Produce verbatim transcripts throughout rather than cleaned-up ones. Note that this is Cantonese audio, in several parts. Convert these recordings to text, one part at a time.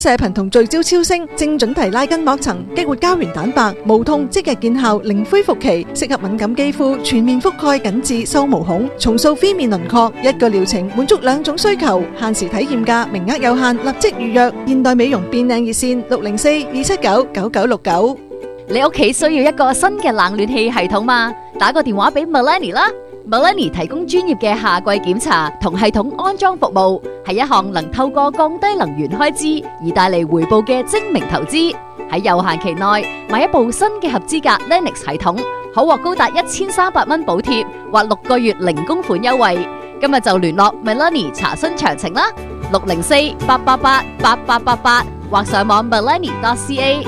射頻同聚焦超聲，精準提拉筋膜層，激活膠原蛋白，無痛即日見效，零恢復期，適合敏感肌膚，全面覆蓋緊致收毛孔，重塑phía面輪廓。一個療程滿足兩種需求，限時體驗價，名額有限，立即預約。現代美容變靚熱線六零四二七九九九六九。 你屋企需要一個新嘅冷暖氣系統嘛？打個電話俾 Melanie 啦。Melanie 提供專業嘅夏季檢查同系統安裝服務，係一項能透過降低能源開支而帶嚟回報嘅精明投資。喺有限期內買一部新嘅合資格 Lennox 系統，可獲高達一千三百蚊補貼或六個月零供款優惠。今日就聯絡 Melanie 查詢詳情啦，六零四八八八八八八八或上網 melanie dot c a。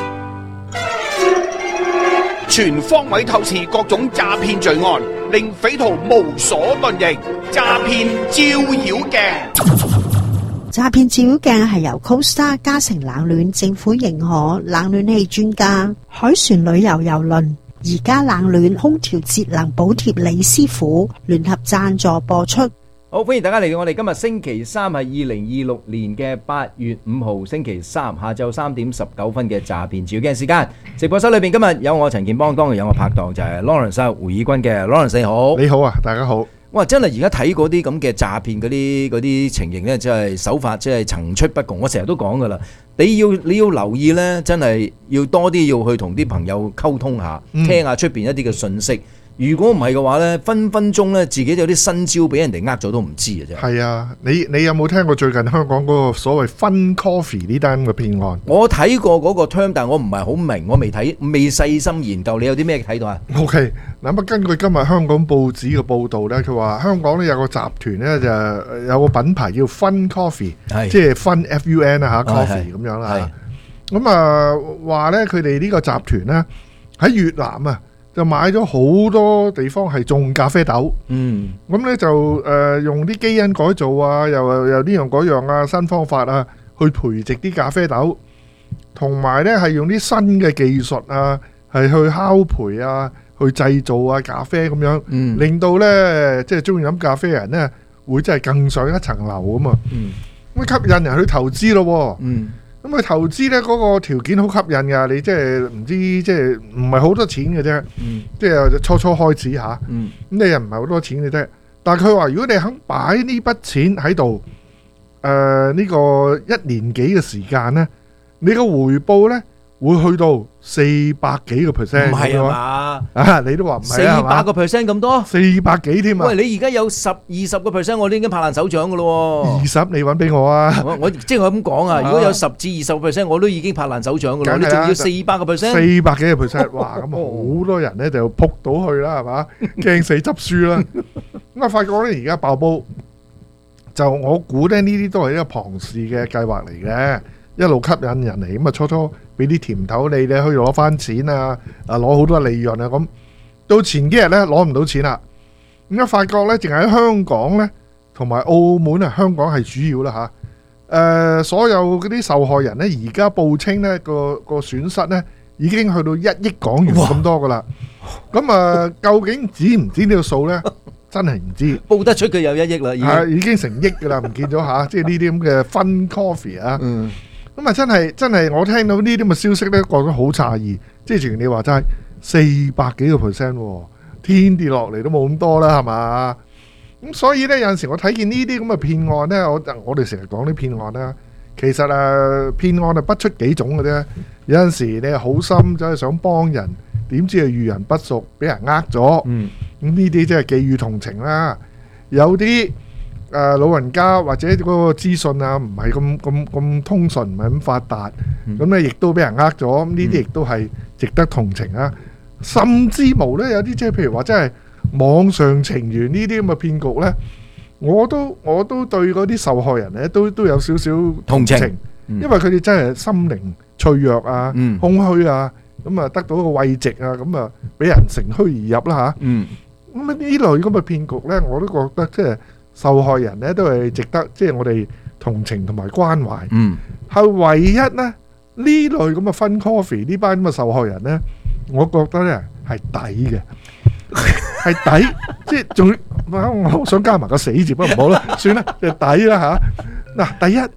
全方位透視各種詐騙罪案，令匪徒無所遁形。詐騙照妖鏡， 詐騙照妖鏡係由 CoStar 嘉誠冷暖政府認可冷暖氣專家海船旅遊郵輪而家冷暖空調節能補貼李師傅聯合贊助播出。 好，歡迎大家嚟到我哋今日星期三係二零二六年嘅八月五號星期三下晝三點十九分嘅詐騙照妖鏡時間。直播室裏邊今日有我陳健邦，當然有我拍檔就係 Lawrence 胡以軍嘅 Lawrence， 你好。 你好啊，大家好。 哇，真係而家睇嗰啲咁嘅詐騙嗰啲嗰啲情形呢，真係手法真係層出不窮。我成日都講噶啦，你要你要留意呢，真係要多啲要去同啲朋友溝通下，嗯、聽下出邊一啲嘅信息。如果唔係嘅話咧，分分鐘咧自己有啲新招俾人哋呃咗都唔知嘅啫。係啊，你你有冇聽過最近香港嗰個所謂 Fun Coffee 呢單嘅騙案？ 我睇過嗰個 term，但係我唔係好明，我未睇，未細心研究。你有啲咩睇到啊 ？OK，嗱咁根據今日香港報紙嘅報導咧，佢話香港咧有個集團咧就有個品牌叫 Fun Coffee， 即係 Fun F U N 啊嚇 Coffee 咁樣啦。咁啊話咧佢哋呢個集團咧喺越南啊，就買咗好多地方係種咖啡豆，嗯，咁咧就誒、呃、用啲基因改造啊，又又呢樣嗰樣啊，新方法啊，去培植啲咖啡豆，同埋咧係用啲新嘅技術啊，係去烘焙啊，去製造啊咖啡咁樣，嗯、令到咧即係中意飲咖啡人咧會真係更上一層樓啊嘛，咁、嗯、吸引人去投資咯，嗯。咁佢投資咧嗰個條件好吸引㗎，你即係唔知即係唔係好多錢嘅啫，嗯、即係初初開始嚇，咁、嗯、你又唔係好多錢嘅啫。但係佢話如果你肯擺呢筆錢喺度，誒、呃、呢、呢個一年幾嘅時間咧，你個回報咧會去到四百幾個 percent， 唔係啊嘛？啊，你都話唔係啊？四百個 percent 咁多？四百幾添啊！ 喂，你而家有十二十個 percent， 我都已經拍爛手掌噶咯。 二十你揾俾我啊！ 我我即係我咁講啊！如果有十至二十個 percent， 我都已經拍爛手掌噶啦。你仲要四百個 percent？ 四百幾個 percent， 哇！咁好多人咧就撲到去啦，係嘛？驚死執輸啦！咁啊，發覺咧而家爆煲，就我估咧呢啲都係一個龐氏嘅計劃嚟嘅。一路吸引人嚟，咁啊初初俾啲甜頭你咧，可以攞翻錢啊，啊攞好多利潤啊咁。到前幾日咧攞唔到錢啦，咁啊發覺咧，淨係喺香港咧，同埋澳門啊，香港係主要啦吓。誒、呃，所有嗰啲受害人咧，而家報稱咧個個損失咧，已經去到一億港元咁多噶啦。咁啊，究竟知唔知呢個數咧？真係唔知。報得出佢有一億啦，已經係已經成億噶啦，唔見咗吓。即係呢啲咁嘅 Fun Coffee 啊。嗯。咁啊，真係真係，我聽到呢啲咁嘅消息咧，覺得好詫異。即係正如你話齋，四百幾個 percent， 天跌落嚟都冇咁多啦，係嘛？咁所以咧，有陣時我睇見呢啲咁嘅騙案咧，我我哋成日講啲騙案啦，其實誒騙案係不出幾種嘅啫。有陣時你係好心，就係想幫人，點知係遇人不淑，俾人呃咗。嗯。咁呢啲即係寄予同情啦。有啲。誒、呃、老人家或者嗰個資訊啊，唔係咁咁咁通順，唔係咁發達，咁咧亦都俾人呃咗，咁呢啲亦都係值得同情啊！甚至無咧，有啲即係譬如話，真係網上情緣呢啲咁嘅騙局咧，我都我都對嗰啲受害人咧都都有少少同情，同情嗯、因為佢哋真係心靈脆弱啊、嗯、空虛啊，咁啊得到一個慰藉啊，咁啊俾人乘虛而入啦嚇。咁啊呢類咁嘅騙局咧，我都覺得即係。受害人咧都係值得，即係我哋同情同埋關懷。嗯，係唯一咧呢類咁嘅 Fun Coffee 呢班咁嘅受害人咧，我覺得咧係抵嘅，係抵，即係仲我好想加埋個死字，不過唔好啦，算啦，就抵啦嚇。嗱，第一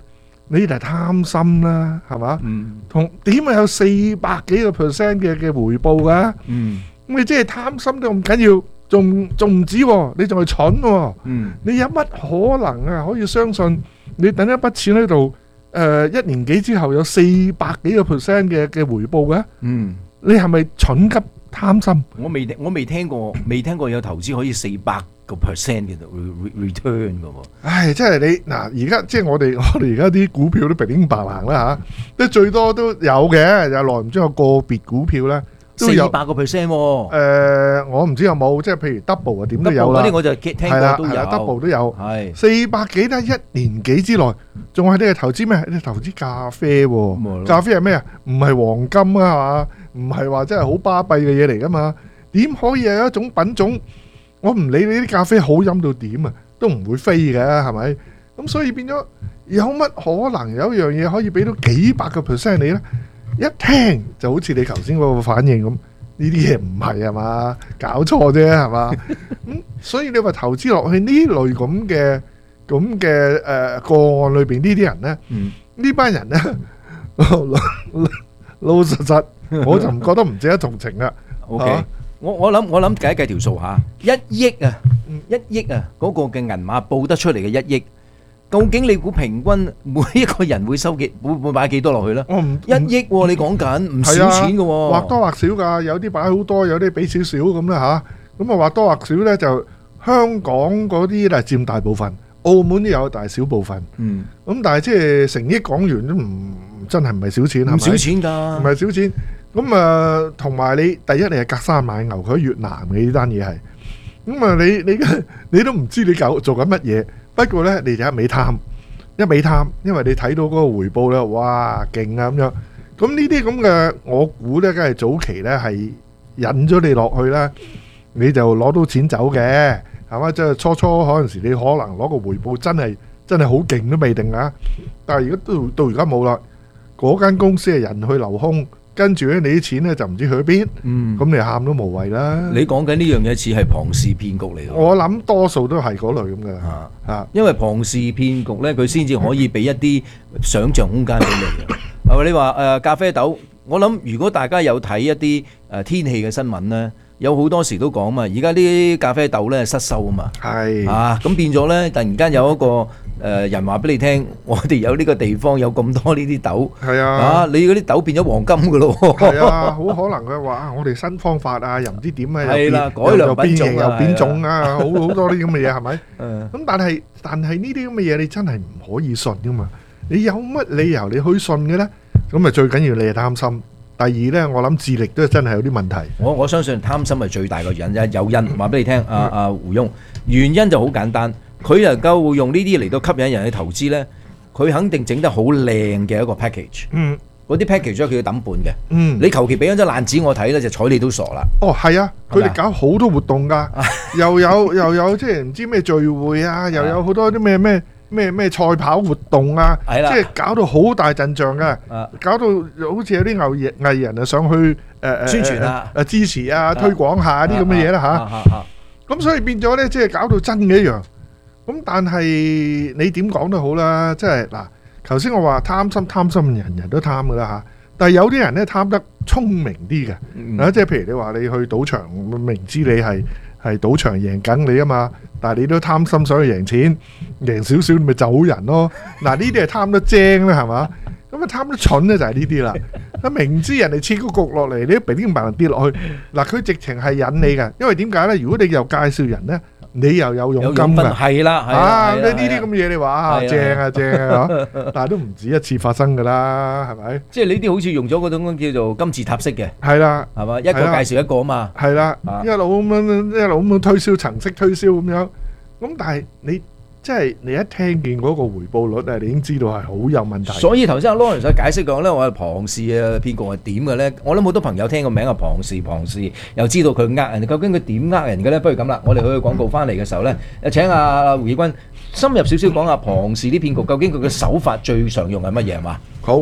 你就係貪心啦，係嘛？ 嗯同點會有四百幾個 percent 嘅嘅回報㗎？ 嗯咁你即係貪心都咁緊要，仲仲唔止喎？你仲係蠢喎？ 嗯， 你有乜可能啊？可以相信你等一筆錢喺度，誒一年幾之後有四百幾個 percent 嘅嘅回報嘅？ 嗯， 你係咪蠢急貪心？ 我未我未聽過，未聽過有投資可以四百個 percent 嘅 return 嘅喎。 唉，即係你嗱，而家即係我哋我哋而家啲股票都平平白行啦嚇，即係最多都有嘅，有耐唔中有個別股票咧。都有四百個 percent 喎， 誒，我唔知有冇，即係譬如 double 啊，點都有啦。 嗰啲我就聽過係啦， 都有係啦，double 都有。 係四百幾得一年幾之內，仲係你係投資咩？你投資咖啡喎，咖啡係咩啊？唔係黃金啊嘛，唔係話真係好巴閉嘅嘢嚟噶嘛？點可以有一種品種？我唔理你啲咖啡好飲到點啊，都唔會飛嘅，係咪？咁所以變咗有乜可能有一樣嘢可以俾到幾百個 percent 你咧？一聽就好似你頭先嗰個反應咁，呢啲嘢唔係啊嘛，搞錯啫係嘛？咁所以你話投資落去呢類咁嘅咁嘅誒個案裏邊呢啲人咧，呢班人咧老老實實，我就唔覺得唔值得同情啦。 OK，我我諗我諗計一計條數嚇，一億啊，一億啊，嗰個嘅銀碼報得出嚟嘅一億。究竟你估平均每一個人會收幾會會買幾多落去咧？ 我唔一億喎，你講緊唔少錢嘅喎， 或多或少㗎，有啲擺好多，有啲俾少少咁啦嚇。咁啊或多或少咧，就香港嗰啲咧佔大部分，澳門都有大小部分。嗯。咁但係即係成億港元都唔真係唔係少錢，係咪？ 唔少錢㗎， 唔係少錢。咁啊，同埋你第一你係隔山買牛，佢喺越南嘅呢單嘢係。咁啊，你你你都唔知你搞做緊乜嘢。不過咧，你就一味貪，一味貪，因為你睇到嗰個回報咧，哇，勁啊咁樣。咁呢啲咁嘅，我估咧，梗係早期咧係引咗你落去啦，你就攞到錢走嘅，係嘛？即係初初嗰陣時，你可能攞個回報真係真係好勁都未定啊。但係而家到到而家冇啦，嗰間公司係人去樓空。跟住咧，你啲錢咧就唔知去邊，咁你喊都無謂啦。 你講緊呢樣嘢似係龐氏騙局嚟㗎。 我諗多數都係嗰類咁嘅嚇嚇， 因為龐氏騙局咧，佢先至可以俾一啲想像空間俾你嘅。係咪你話誒咖啡豆？我諗如果大家有睇一啲誒天氣嘅新聞咧，有好多時都講嘛，而家啲咖啡豆咧失收啊嘛。係啊，咁變咗咧，突然間有一個。誒人話俾你聽，我哋有呢個地方有咁多呢啲豆，係啊，啊你嗰啲豆變咗黃金㗎咯， 係啊，好可能嘅話，我哋新方法啊，又唔知點啊， 係啦，改良品種又變種啊，好好多啲咁嘅嘢係咪？咁但係但係呢啲咁嘅嘢，你真係唔可以信㗎嘛？你有乜理由你去信嘅咧？咁啊最緊要你係擔心。第二咧，我諗智力都真係有啲問題。 我我相信貪心係最大個原因，有因話俾你聽，阿阿胡翁，原因就好簡單。佢能夠會用呢啲嚟到吸引人去投資咧，佢肯定整得好靚嘅一個 package。嗯，嗰啲 package 咧佢要抌半嘅。嗯，你求其俾張張爛紙我睇咧，就睬你都傻啦。 哦，係啊，佢哋搞好多活動㗎，又有又有即係唔知咩聚會啊，又有好多啲咩咩咩咩賽跑活動啊，即係搞到好大陣仗嘅，搞到好似有啲藝藝人啊上去誒誒宣傳啊、 誒支持啊、推廣下啲咁嘅嘢啦嚇。咁所以變咗咧，即係搞到真嘅一樣。咁但係你點講都好啦，即係嗱，頭先我話貪心貪心，人人都貪噶啦嚇。但係有啲人咧貪得聰明啲嘅，啊、嗯，即係譬如你話你去賭場，明知你係係賭場贏緊你啊嘛，但係你都貪心想去贏錢，贏少少咪走人咯。嗱，呢啲係貪得精啦，係嘛？咁啊貪得蠢咧就係呢啲啦。咁明知人哋切個局落嚟，你都俾啲盲人跌落去。嗱，佢直情係引你嘅，因為點解咧？如果你又介紹人咧。你又有佣金㗎， 係啦， 啊！你呢啲咁嘅嘢，你話啊正啊正啊，但係都唔止一次發生㗎啦，係咪？ 即係呢啲好似用咗嗰種叫做金字塔式嘅， 係啦， 係嘛？一個介紹一個啊嘛， 係啦，一路咁樣一路咁樣推銷層式推銷咁樣，咁但係你即係你一聽見嗰個回報率啊，你已經知道係好有問題。 所以頭先阿 Lawrence 解釋講咧，我係龐氏嘅騙局係點嘅咧？我諗好多朋友聽個名係龐氏龐氏，又知道佢呃人，究竟佢點呃人嘅咧？不如咁啦，我哋去廣告翻嚟嘅時候咧，請阿胡義軍深入少少講下龐氏啲騙局，究竟佢嘅手法最常用係乜嘢係嘛？ 好。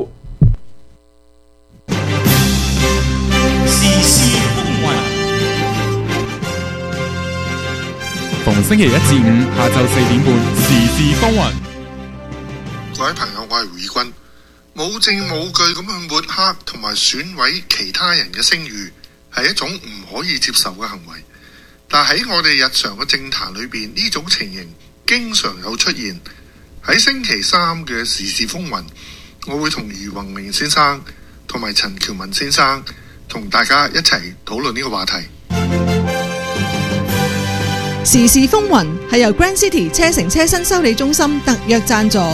逢星期一至五下晝四點半，時事風雲。 各位朋友，我我係胡以軍，冇證冇據咁去抹黑同埋損毀其他人嘅聲譽，係一種唔可以接受嘅行為。但喺我哋日常嘅政壇裏邊，呢種情形經常有出現。喺星期三嘅時事風雲，我會同余宏明先生同埋陳喬文先生同大家一齊討論呢個話題。 時事風雲係由 Grand City 車城車身修理中心特約贊助。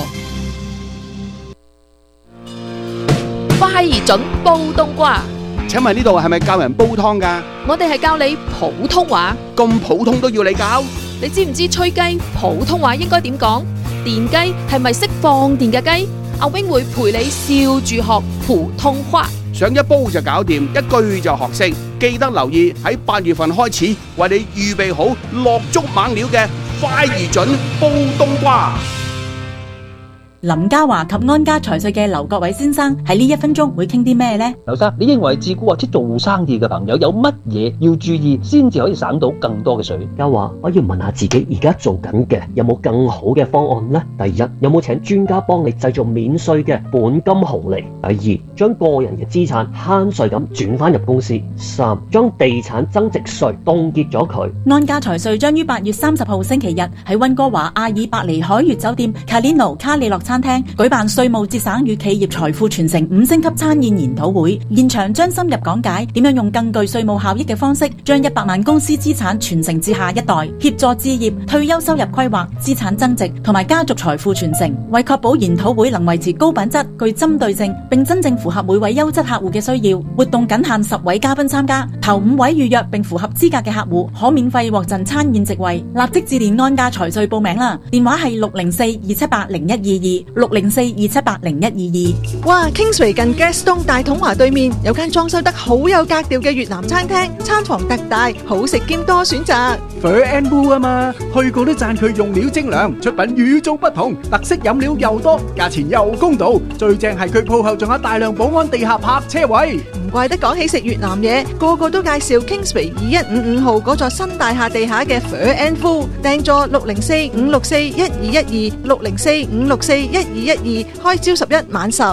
快而準煲冬瓜， 請問呢度係咪教人煲湯㗎？ 我哋係教你普通話。 咁普通都要你教？ 你知唔知吹雞普通話應該點講？電雞係咪識放電嘅雞？阿 wing 會陪你笑住學普通話， 上一煲就搞掂，一句就學識。記得留意喺八月份開始，為你預備好落足猛料嘅快而準煲冬瓜。 林嘉華及安家財稅嘅劉國偉先生喺呢一分鐘會傾啲咩呢？ 劉生，你認為自僱或者做生意嘅朋友有乜嘢要注意，先至可以省到更多嘅稅？ 嘉華，我要問下自己而家做緊嘅有冇更好嘅方案呢？第一，有冇請專家幫你製造免稅嘅本金紅利？第二，將個人嘅資產慳稅咁轉翻入公司？三，將地產增值稅凍結咗佢。 安家財稅將於八月三十號星期日喺溫哥華阿爾伯尼海悅酒店 Calino 卡里諾餐廳舉辦稅務節省與企業財富傳承五星級餐宴研討會，現場將深入講解點樣用更具稅務效益嘅方式，將一百萬公司資產傳承至下一代，協助置業、退休收入規劃、資產增值同埋家族財富傳承。為確保研討會能維持高品質、具針對性，並真正符合每位優質客戶嘅需要，活動僅限十位嘉賓參加，頭五位預約並符合資格嘅客戶可免費獲贈餐宴席位。立即致電安家財稅報名啦，電話係六零四二七八零一二二六零四二七八零一二二。 哇 Kingsway 近 Gaston 大統華對面有間裝修得好有格調嘅越南餐廳，餐房特大，好食兼多選擇。 Fur and Boo 啊嘛，去過都讚佢用料精良，出品與眾不同，特色飲料又多，價錢又公道，最正係佢鋪後仲有大量保安地下泊車位。 唔怪得講起食越南嘢，個個都介紹 Kingsway 二一五五號嗰座新大廈地下嘅 Fur and Boo， 訂座六零四五六四一二一二六零四五六四一二一二，開朝十一晚十。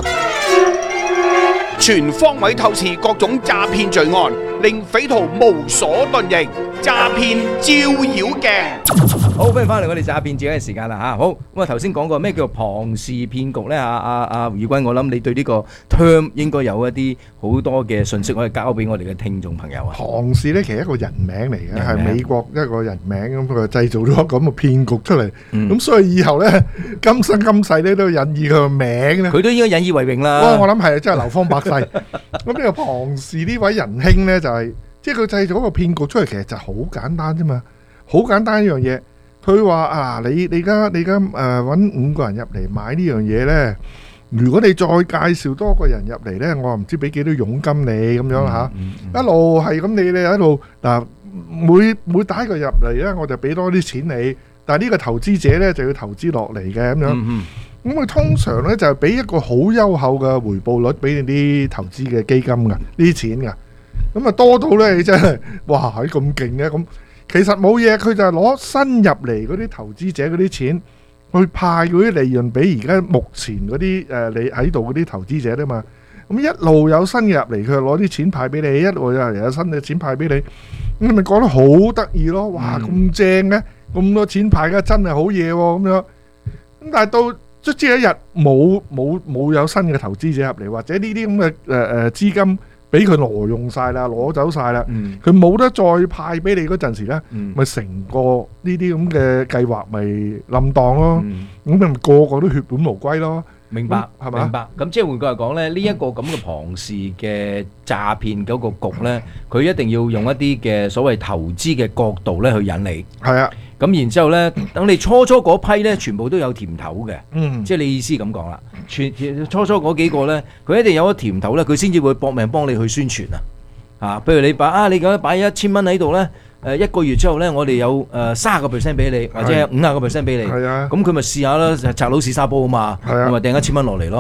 全方位透視各種詐騙罪案，令匪徒無所遁形。詐騙照妖鏡。 好，歡迎翻嚟我哋詐騙自己嘅時間啦嚇。好，咁啊頭先講過咩叫龐氏騙局咧？阿阿阿宇君，我諗你對呢個 term 應該有一啲好多嘅信息可以交俾我哋嘅聽眾朋友啊。 龐氏咧其實一個人名嚟嘅，係美國一個人名咁，佢製造咗咁嘅騙局出嚟。咁、嗯、所以以後咧，今生今世咧都引以佢個名咧。 佢都應該引以為榮啦。 哇！我諗係真係流芳百世。咁呢個龐氏呢位仁兄咧就係、是。即係佢製造一個騙局出嚟，其實就好簡單啫嘛，好簡單一樣嘢。佢話啊，你你而家你而家誒揾五個人入嚟買呢樣嘢咧，如果你再介紹多個人入嚟咧，我唔知俾幾多佣金你咁樣嚇，嗯嗯嗯、一路係咁你你喺度嗱，每每打一個入嚟咧，我就俾多啲錢你。但係呢個投資者咧就要投資落嚟嘅咁樣。咁佢、嗯嗯、通常咧就係俾一個好優厚嘅回報率俾你啲投資嘅基金㗎，呢啲錢㗎。咁啊多到咧，你真係哇係咁勁嘅咁，其實冇嘢，佢就係攞新入嚟嗰啲投資者嗰啲錢去派嗰啲利潤俾而家目前嗰啲誒你喺度嗰啲投資者啫嘛。咁一路有新嘅入嚟，佢就攞啲錢派俾你，一路有有新嘅錢派俾你，咁咪講得好得意咯！哇咁正嘅，咁多錢派嘅真係好嘢喎咁樣。咁但係到卒之一日冇冇冇有新嘅投資者入嚟，或者呢啲咁嘅誒誒資金。俾佢挪用晒啦，攞走晒啦，佢冇、嗯、得再派俾你嗰陣時咧，咪成、嗯、個呢啲咁嘅計劃咪冧檔咯，咁咪、嗯、個個都血本無歸咯。 明白係嘛？明白。咁即係換句話講咧，呢、這、一個咁嘅龐氏嘅詐騙嗰個局咧，佢一定要用一啲嘅所謂投資嘅角度咧去引你。係啊。咁然之後咧，等你初初嗰批咧，全部都有甜頭嘅。嗯。即係你意思咁講啦。全初初嗰幾個咧，佢一定有咗甜頭咧，佢先至會搏命幫你去宣傳啊。啊，譬如你擺啊，你咁樣擺一千蚊喺度咧。誒一個月之後咧，我哋有誒三十個 percent 俾你，或者五十個 percent 俾你，咁佢咪試下啦，拆佬試沙煲啊嘛，咁咪掟一千蚊落嚟咯。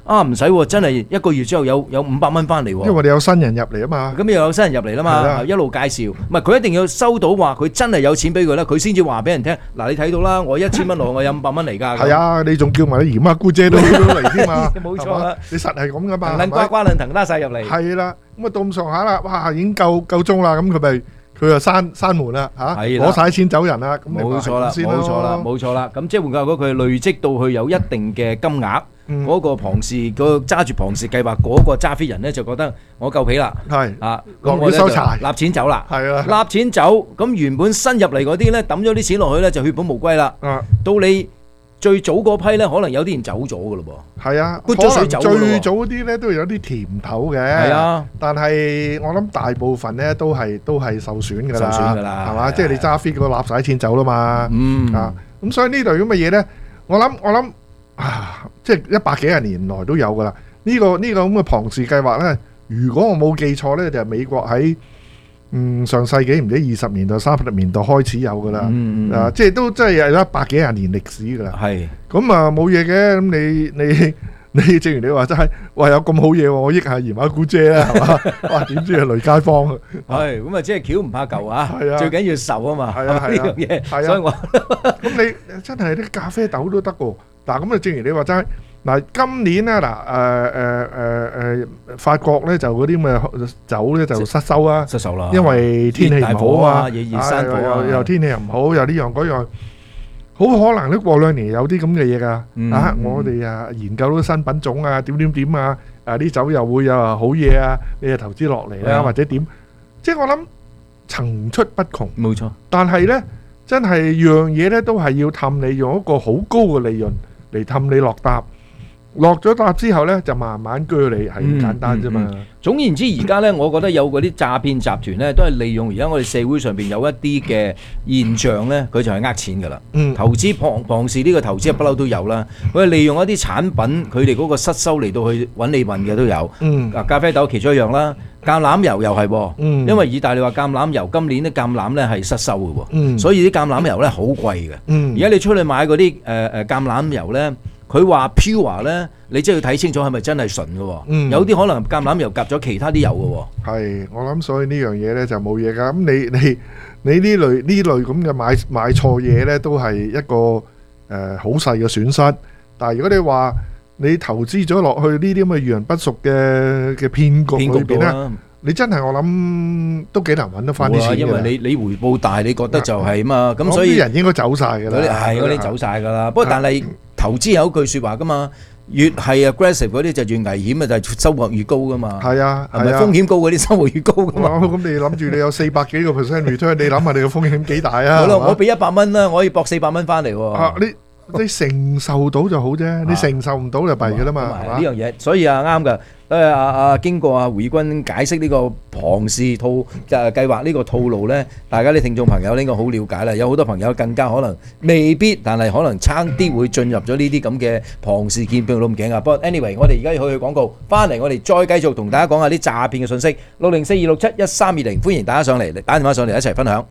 啊唔使喎，真係一個月之後有有五百蚊翻嚟喎。 因為我哋有新人入嚟啊嘛， 咁又有新人入嚟啦嘛，一路介紹，唔係佢一定要收到話佢真係有錢俾佢啦，佢先至話俾人聽。嗱，你睇到啦，我一千蚊落，我有五百蚊嚟㗎。 係啊，你仲叫埋你姨媽姑姐都都嚟添嘛？ 冇錯啦， 你實係咁噶嘛？ 騰呱呱撚騰拉曬入嚟。 係啦，咁啊到咁上下啦，哇，已經夠夠鐘啦，咁佢咪佢就閂閂門啦嚇，攞曬錢走人啦。咁冇錯啦，冇錯啦，冇錯啦。咁即係換句話講，佢累積到去有一定嘅金額。嗰個龐氏嗰個揸住龐氏計劃嗰個揸飛人咧，就覺得我夠皮啦， 係啊， 落血收柴， 立錢走啦， 係啊， 立錢走，咁原本新入嚟嗰啲咧，抌咗啲錢落去咧，就血本無歸啦。 啊， 到你最早嗰批咧，可能有啲人走咗噶咯噃， 係啊， 潑咗水走㗎咯喎。 最早啲咧都有啲甜頭嘅， 係啊， 但係我諗大部分咧都係都係受損㗎啦， 受損㗎啦， 係嘛？即係你揸飛嗰個立曬錢走啦嘛， 嗯啊，咁所以呢類咁嘅嘢咧，我諗我諗。啊！即係一百幾廿年來都有噶啦，呢、這個呢、這個咁嘅龐氏計劃呢，如果我冇記錯呢，就係、是、美國喺嗯上世紀唔知二十年代、三十年代開始有噶啦， 嗯嗯啊，即係都真係有一百幾廿年歷史噶啦。係咁啊，冇嘢嘅，咁你你你正如你話齋，話有咁好嘢喎，我益下姨媽姑姐啦，係嘛？哇！點知係累街坊啊？ 係咁啊，即係橋唔怕舊啊， 係啊， 最緊要受啊嘛， 係啊係啊， 呢樣嘢， 係啊， 所以我咁你真係啲咖啡豆都得喎。嗱，咁啊，正如你話齋，嗱，今年咧，嗱，誒誒誒誒，法國咧就嗰啲咁嘅酒咧就失收啊， 失手啦， 因為天氣唔好啊， 日熱山火啊， 又天氣又唔好，又呢樣嗰樣，好可能都過兩年有啲咁嘅嘢噶，啊，我哋啊研究到新品種啊，點點點啊，啊啲酒又會有好嘢啊，你啊投資落嚟啦，或者點，即係我諗層出不窮， 冇錯， 但係咧真係樣嘢咧都係要氹你用一個好高嘅利潤。嚟氹你落搭，落咗搭之後呢，就慢慢鋸你，係咁簡單啫嘛。 嗯嗯嗯、總言之，而家呢，我覺得有嗰啲詐騙集團呢，都係利用而家我哋社會上邊有一啲嘅現象呢，佢就係呃錢噶啦。 嗯、 投資龐龐氏呢個投資不嬲都有啦。佢係利用一啲產品，佢哋嗰個失收嚟到去揾你問嘅都有。 嗯、 咖啡豆其中一樣啦。橄欖油又係， 嗯、 因為意大利話橄欖油今年啲橄欖咧係失收嘅， 嗯、 所以啲橄欖油咧好貴嘅。而家、嗯、你出去買嗰啲誒誒橄欖油咧，佢話 pure 咧，你真係要睇清楚係咪真係純嘅，嗯、有啲可能橄欖油夾咗其他啲油嘅。係， 我諗所以呢樣嘢咧就冇嘢噶。咁你你你呢類呢類咁嘅買買錯嘢咧，都係一個誒好細嘅損失。但係如果你話，你投資咗落去呢啲咁嘅遇人不淑嘅嘅騙局裏邊咧，你真係我諗都幾難揾得翻啲錢嘅。 因為你你回報大，你覺得就係嘛，咁所以啲人應該走晒㗎啦。 係嗰啲走晒㗎啦。不過但係投資有一句説話㗎嘛，越係 aggressive 嗰啲就越危險啊，就係收穫越高㗎嘛。 係啊， 係咪風險高嗰啲收穫越高㗎嘛？ 咁你諗住你有四百幾個 percent return，你諗下你嘅風險幾大啊？ 好啦，我俾一百蚊啦，我可以博四百蚊翻嚟喎。 啊，你你承受到就好啫，你承受唔到就弊㗎啦嘛。 呢樣嘢，所以啊啱㗎。誒啊啊，經過啊胡義君解釋呢個龐氏套誒計劃呢個套路咧，大家啲聽眾朋友應該好了解啦。有好多朋友更加可能未必，但係可能差啲會進入咗呢啲咁嘅龐氏見標老咁頸啊。不過 anyway，我哋而家要去去廣告，翻嚟我哋再繼續同大家講下啲詐騙嘅信息。六零四二六七一三二零，歡迎大家上嚟打電話上嚟一齊分享。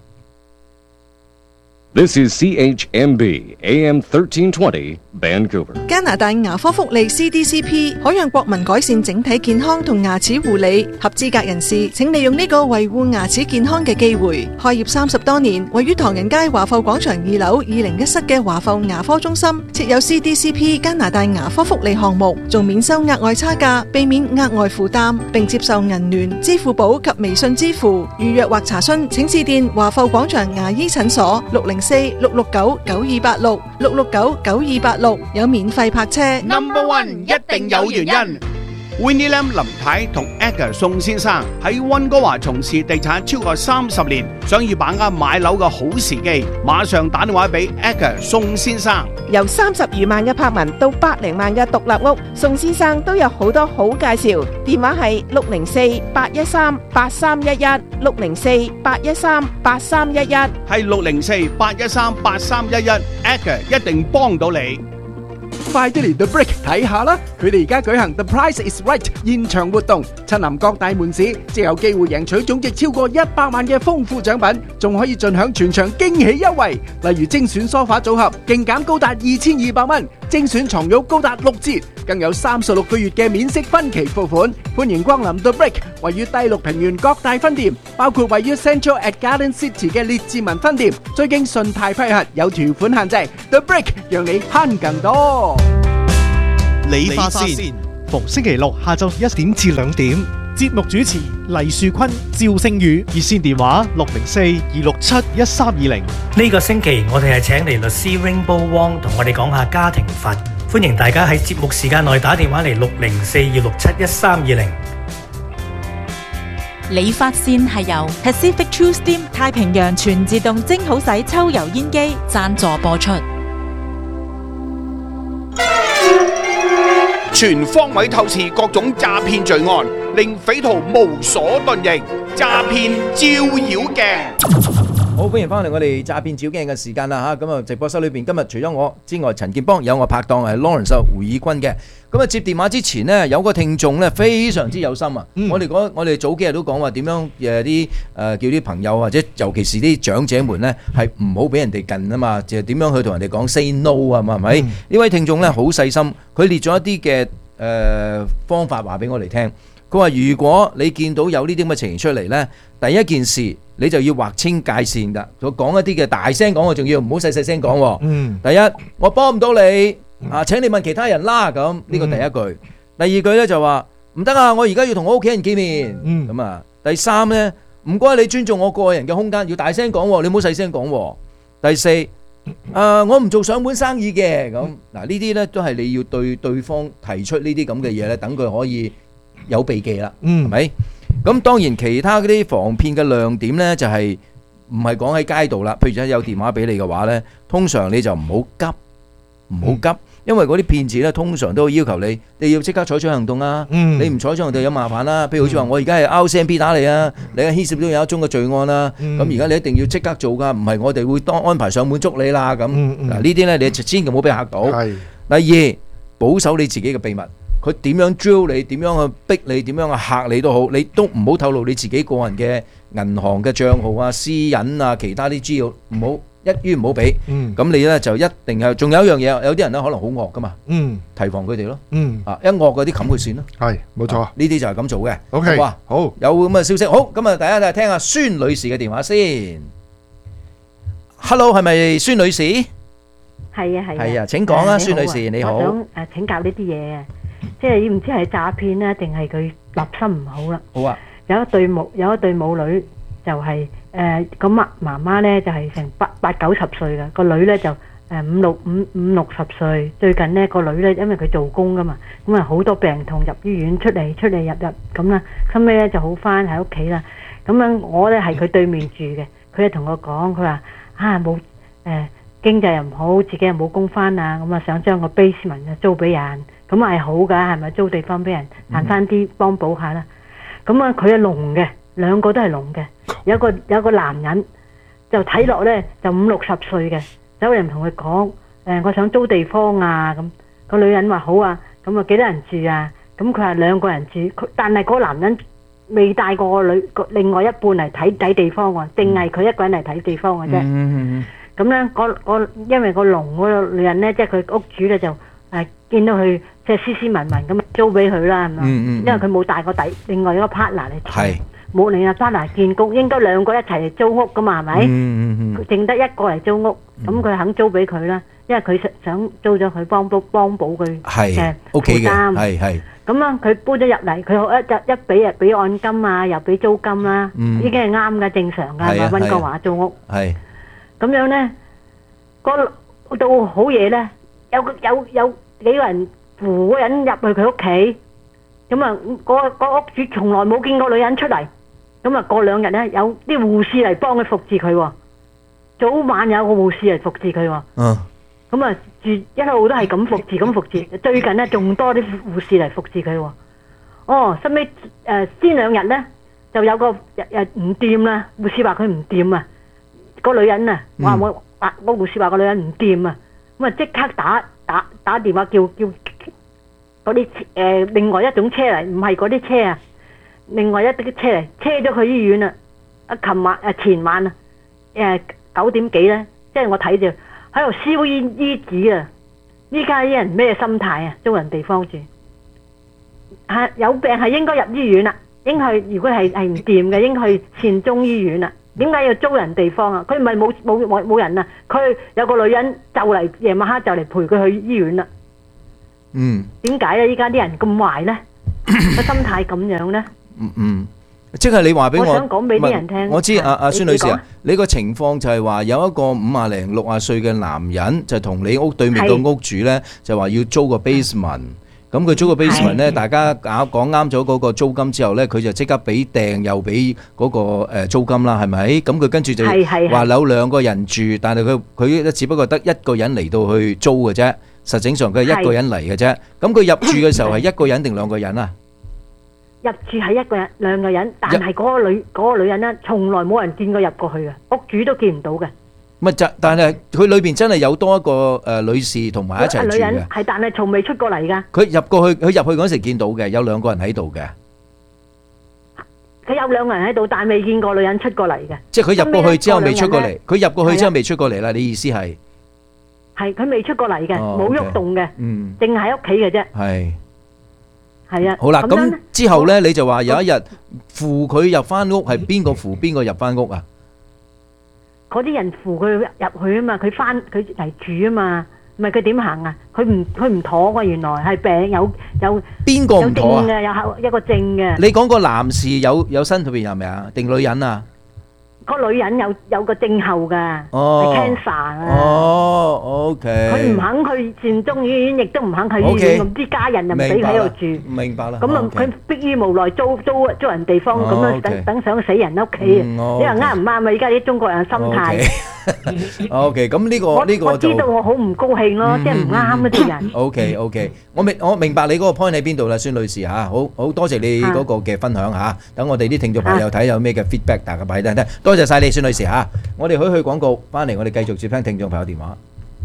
This is C H M B A M thirteen twenty Vancouver。 加拿大牙科福利 C D C P 可讓國民改善整體健康同牙齒護理。合資格人士請利用呢個維護牙齒健康嘅機會。開業三十多年，位於唐人街華埠廣場二樓二零一室嘅華埠牙科中心設有 C D C P 加拿大牙科福利項目，仲免收額外差價，避免額外負擔，並接受銀聯、支付寶及微信支付。預約或查詢請致電華埠廣場牙醫診所六零四六六九九二八六六六九九二八六，有免費泊車。 Number One 一定有原因。Winnie Lam 林太同 Edgar 宋先生喺溫哥華從事地產超過三十年，想要把握買樓嘅好時機，馬上打電話俾 Edgar 宋先生。 由三十餘萬嘅柏文到百零萬嘅獨立屋，宋先生都有好多好介紹。電話係六零四八一三八三一一，六零四八一三八三一一， 係六零四八一三八三一一 ，Edgar 一定幫到你。 快啲嚟 The Break 睇下啦！佢哋而家舉行 The Price is Right 現場活動，親臨各大門市，即有機會贏取總值超過一百萬嘅豐富獎品，仲可以盡享全場驚喜優惠，例如精選梳化組合，勁減高達二千二百蚊；精選床褥高達六折， 更有三十六個月嘅免息分期付款。歡迎光臨 The Brick， 位於第六平原各大分店，包括位於 Central at Garden City 嘅列治文分店。最經信貸批核，有條款限制。The Brick 讓你慳更多。 理髮線，逢星期六下晝一點至兩點。節目主持黎樹坤、趙星宇，熱線電話六零四二六七一三二零。 呢個星期我哋係請嚟律師 Rainbow Wong 同我哋講下家庭法，歡迎大家喺節目時間內打電話嚟六零四二六七一三二零。 理髮線係由 Pacific True Steam 太平洋全自動蒸好洗抽油煙機贊助播出。 全方位透視各種詐騙罪案，令匪徒無所遁形。詐騙照妖鏡， 好歡迎翻嚟我哋詐騙照鏡嘅時間啦嚇！咁啊直播室裏邊今日除咗我之外，陳建邦有我拍檔係 Lawrence 胡以軍嘅。咁啊接電話之前呢，有個聽眾咧非常之有心啊！嗯、我哋講我哋早幾日都講話點樣誒啲誒叫啲朋友或者尤其是啲長者們咧係唔好俾人哋近啊嘛，就係點樣去同人哋講 say no 啊嘛係咪？呢、嗯、位聽眾咧好細心，佢列咗一啲嘅誒方法話俾我哋聽。佢話如果你見到有呢啲咁嘅情形出嚟咧，第一件事你就要劃清界線㗎。佢講一啲嘅大聲講，我仲要唔好細細聲講。嗯，第一我幫唔到你啊，請你問其他人啦。咁呢個第一句。第二句咧就話唔得啊，我而家要同我屋企人見面。嗯，咁啊，第三咧唔該你尊重我個人嘅空間，要大聲講，你唔好細聲講。第四，誒我唔做上門生意嘅。咁嗱呢啲咧都係你要對對方提出呢啲咁嘅嘢咧，等佢可以有避忌啦，係咪？咁當然其他嗰啲防騙嘅亮點呢，就係唔係講喺街度啦。譬如有電話俾你嘅話呢，通常你就唔好急，唔好急，因為嗰啲騙子呢，通常都會要求你，你要即刻採取行動啊。你唔採取行動有麻煩啦。譬如好似話我而家係 R C M P 打你啊，你牽涉到有一宗嘅罪案啦。咁而家你一定要即刻做㗎，唔係我哋會當安排上門捉你啦。咁嗱呢啲呢，你千祈唔好俾嚇到。第二，保守你自己嘅秘密。佢點樣 drill 你，點樣去逼你，點樣去嚇你都好，你都唔好透露你自己個人嘅銀行嘅帳號啊、私隱啊、其他啲資料，唔好一於唔好俾。咁你咧就一定係，仲有一樣嘢，有啲人咧可能好惡噶嘛，提防佢哋咯。啊，一惡嗰啲冚佢線咯。係，冇錯。呢啲就係咁做嘅。OK，好，好有咁嘅消息。好，咁啊，大家睇聽下孫女士嘅電話先。Hello， 係咪孫女士？係啊，係啊。係啊，請講啊，孫女士你好。 我想誒請教呢啲嘢啊。即係唔知係詐騙咧，定係佢立心唔好啦。好啊！有一對母有一對母女就係誒個媽媽媽咧就係成八八九十歲啦，個女咧就誒五六五五六十歲。最近咧個女咧因為佢做工噶嘛，咁啊好多病痛入醫院出嚟出嚟入入咁啦，後尾咧就好翻喺屋企啦。咁樣我咧係佢對面住嘅，佢就同我講，佢話啊冇誒經濟又唔好，自己又冇工翻啊，咁啊想將個 basement 啊租俾人。咁係好噶，係咪租地方俾人賺翻啲幫補下啦？咁啊，佢係聾嘅，兩個都係聾嘅。有個有個男人就睇落咧就五六十歲嘅，走嚟同佢講：誒，我想租地方啊！咁個女人話好啊，咁啊幾多人住啊？咁佢話兩個人住，佢但係嗰個男人未帶過個女個另外一半嚟睇睇地方喎，定係佢一個人嚟睇地方嘅啫。咁咧，個個因為個聾嗰個女人咧，即係佢屋主咧就誒見到佢。即係斯斯文文咁租俾佢啦，係嘛？因為佢冇帶個底，另外一個 partner 嚟住，冇另外 partner 見工，應該兩個一齊嚟租屋噶嘛，係咪？佢淨得一個嚟租屋，咁佢肯租俾佢啦，因為佢想租咗佢幫補幫補佢嘅負擔。係係。咁啊，佢搬咗入嚟，佢一一一俾啊俾按金啊，又俾租金啦，已經係啱㗎，正常㗎，係嘛？溫哥華租屋。係。咁樣咧，嗰到好夜咧，有有有幾個人扶嗰人入去佢屋企，咁啊，嗰個屋主從來冇見過女人出嚟，咁啊，過兩日咧有啲護士嚟幫佢服侍佢喎，早晚有個護士嚟服侍佢喎，咁啊住一路都係咁服侍咁服侍，最近咧仲多啲護士嚟服侍佢喎，哦，收尾誒先兩日咧就有個日日唔掂啦，護士話佢唔掂啊，個女人啊話我啊個護士話個女人唔掂啊，咁啊即刻打打打電話叫叫。嗰啲誒另外一種車嚟，唔係嗰啲車啊，另外一啲車嚟，車咗去醫院啦。啊，琴晚啊前晚啊，誒九點幾咧，即係我睇住喺度燒煙衣紙啊， 依家啲人咩心態啊？租人地方住，係有病係應該入醫院啦，應該如果係係唔掂嘅，應該去善終醫院啦。點解要租人地方啊？佢唔係冇冇冇冇人啊，佢有個女人就嚟夜晚黑就嚟陪佢去醫院啦。 嗯， 點解啊？依家啲人咁壞咧，個心態咁樣咧？ 嗯嗯，即係你話俾我， 我想講俾啲人聽。 我知阿阿孫女士啊， 你你個情況就係話有一個五啊零六啊歲嘅男人就同你屋對面個屋主咧，就話要租個 basement。咁佢租個 basement 咧，大家講講啱咗嗰個租金之後咧，佢就即刻俾訂又俾嗰個誒租金啦，係咪？咁佢跟住就話有兩個人住，但係佢佢只不過得一個人嚟到去租嘅啫。實際上佢係一個人嚟嘅啫。咁佢入住嘅時候係一個人定兩個人啊？ 入住係一個人兩個人，但係嗰個女嗰個女人咧，從來冇人見過入過去嘅，屋主都見唔到嘅。 咪就但係佢裏邊真係有多一個誒女士同埋一齊住女人嘅。 係，但係從未出過嚟㗎。 佢入過去，佢入去嗰時見到嘅，有兩個人喺度嘅。 佢有兩個人喺度，但係未見過女人出過嚟嘅。 即係佢入過去之後未出過嚟，佢入過去之後未出過嚟啦。你意思係？ 係佢未出過嚟嘅， 哦冇喐動嘅， 嗯， 淨係喺屋企嘅啫。 係。 係啊。 好啦，咁咁樣呢之後咧，你就話有一日扶佢入翻屋，係邊個扶邊個入翻屋啊？ 嗰啲人扶佢入去啊嘛，佢翻佢嚟住啊嘛，唔係佢點行啊？佢唔佢唔妥喎，原來係病有有邊個唔妥啊？ 有症嘅，有後一個症嘅。 你講個男士有有身體邊係咪啊？定女人啊？ 個女人有有個症候㗎， 哦係 cancer 啊。 哦，OK。 佢唔肯去善終醫院，亦都唔肯去醫 OK 院，咁啲家人又唔俾佢喺度住。 明白啦。 咁啊， OK 佢迫於無奈租租租人地方，咁哦樣 OK 等等想死人屋企啊！ 嗯你 ，OK 話啱唔啱啊？而家啲中國人心態， OK，咁呢個我呢個就我知道我好唔高興咯，即係唔啱啊啲人。 OK OK，我明我明白你嗰個 point 喺邊度啦，孫女士嚇，好好多謝你嗰個嘅分享嚇。等我哋啲聽眾朋友睇有咩嘅 feedback，大家擺低聽。多謝晒你，孫女士嚇。我哋可以去廣告，翻嚟我哋繼續接聽聽眾朋友電話。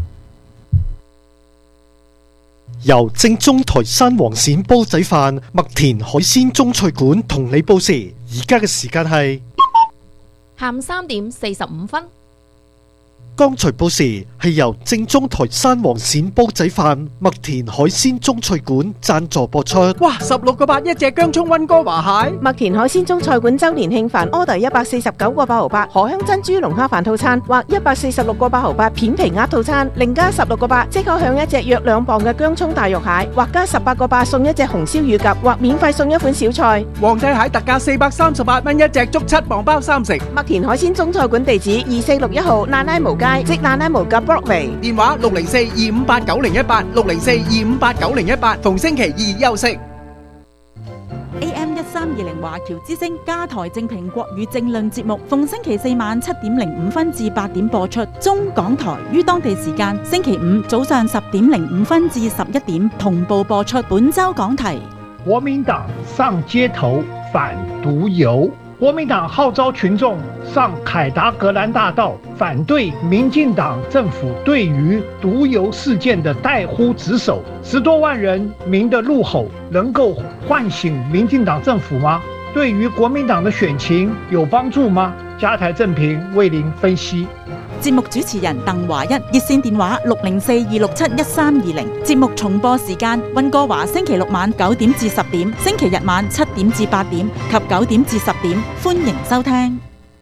由正宗台山黃鱔煲仔飯麥田海鮮中菜館同你報時，而家嘅時間係下午三點四十五分。 剛才報時係由正宗台山黃鱔煲仔飯麥田海鮮中菜館贊助播出。 哇！十六個八一隻姜葱溫哥華蟹。 麥田海鮮中菜館周年慶飯 order 一百四十九個八毫八荷香珍珠龍蝦飯套餐，或一百四十六個八毫八片皮鴨套餐，另加十六個八即可享一隻約兩磅嘅姜葱大肉蟹，或加十八個八送一隻紅燒乳鴿，或免費送一款小菜。 皇帝蟹特價四百三十八蚊一隻，足七磅包三食。 麥田海鮮中菜館地址二四六一號爛拉毛街，即爛拉毛嘅 Broadway。 電話六零四二五八九零一八六零四二五八九零一八，逢星期二休息。 A M 一三二零華僑之聲加台正評國語政論節目，逢星期四晚七點零五分至八點播出。中港台於當地時間星期五早上十點零五分至十一點同步播出。本周講題： 國民黨上街頭反毒油。國民黨號召群眾上凱達格蘭大道，反對民進黨政府對於毒油事件的怠忽職守。十多萬人民的怒吼能夠喚醒民進黨政府嗎？對於國民黨的選情有幫助嗎？加台正評為您分析。 節目主持人鄧華一，熱線電話六零四二六七一三二零。節目重播時間：溫哥華星期六晚九點至十點，星期日晚七點至八點及九點至十點。歡迎收聽。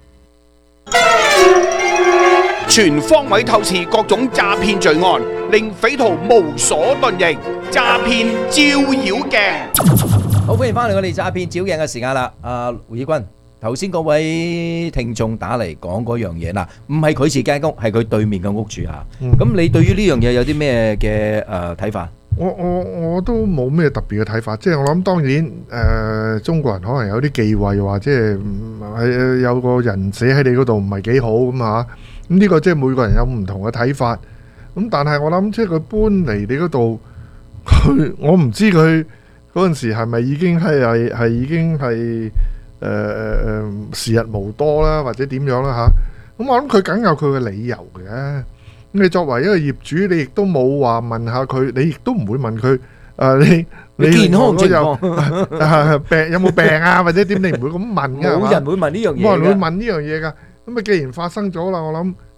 全方位透視各種詐騙罪案，令匪徒無所遁形。詐騙照妖鏡。 好，歡迎翻嚟我哋詐騙照鏡嘅時間啦，阿胡以軍。頭先嗰位聽眾打嚟講嗰樣嘢啦，唔係佢自己間屋，係佢對面嘅屋主嚇。咁你對於呢樣嘢有啲咩嘅誒睇法？ 我我我都冇咩特別嘅睇法，即係我諗當然誒、呃，中國人可能有啲忌諱，話即係係有個人死喺你嗰度唔係幾好咁嚇。咁呢個即係每個人有唔同嘅睇法。咁但係我諗即係佢搬嚟你嗰度，佢我唔知佢嗰陣時係咪已經係係係已經係。誒誒誒時日無多啦，或者點樣啦嚇？咁我諗佢梗有佢嘅理由嘅。咁你作為一個業主，你亦都冇話問下佢，你亦都唔會問佢誒你你健康情況病有冇病啊，或者點？你唔會咁問㗎，係嘛？ 冇人會問呢樣嘢㗎。 冇人會問呢樣嘢㗎。咁啊，既然發生咗啦，我諗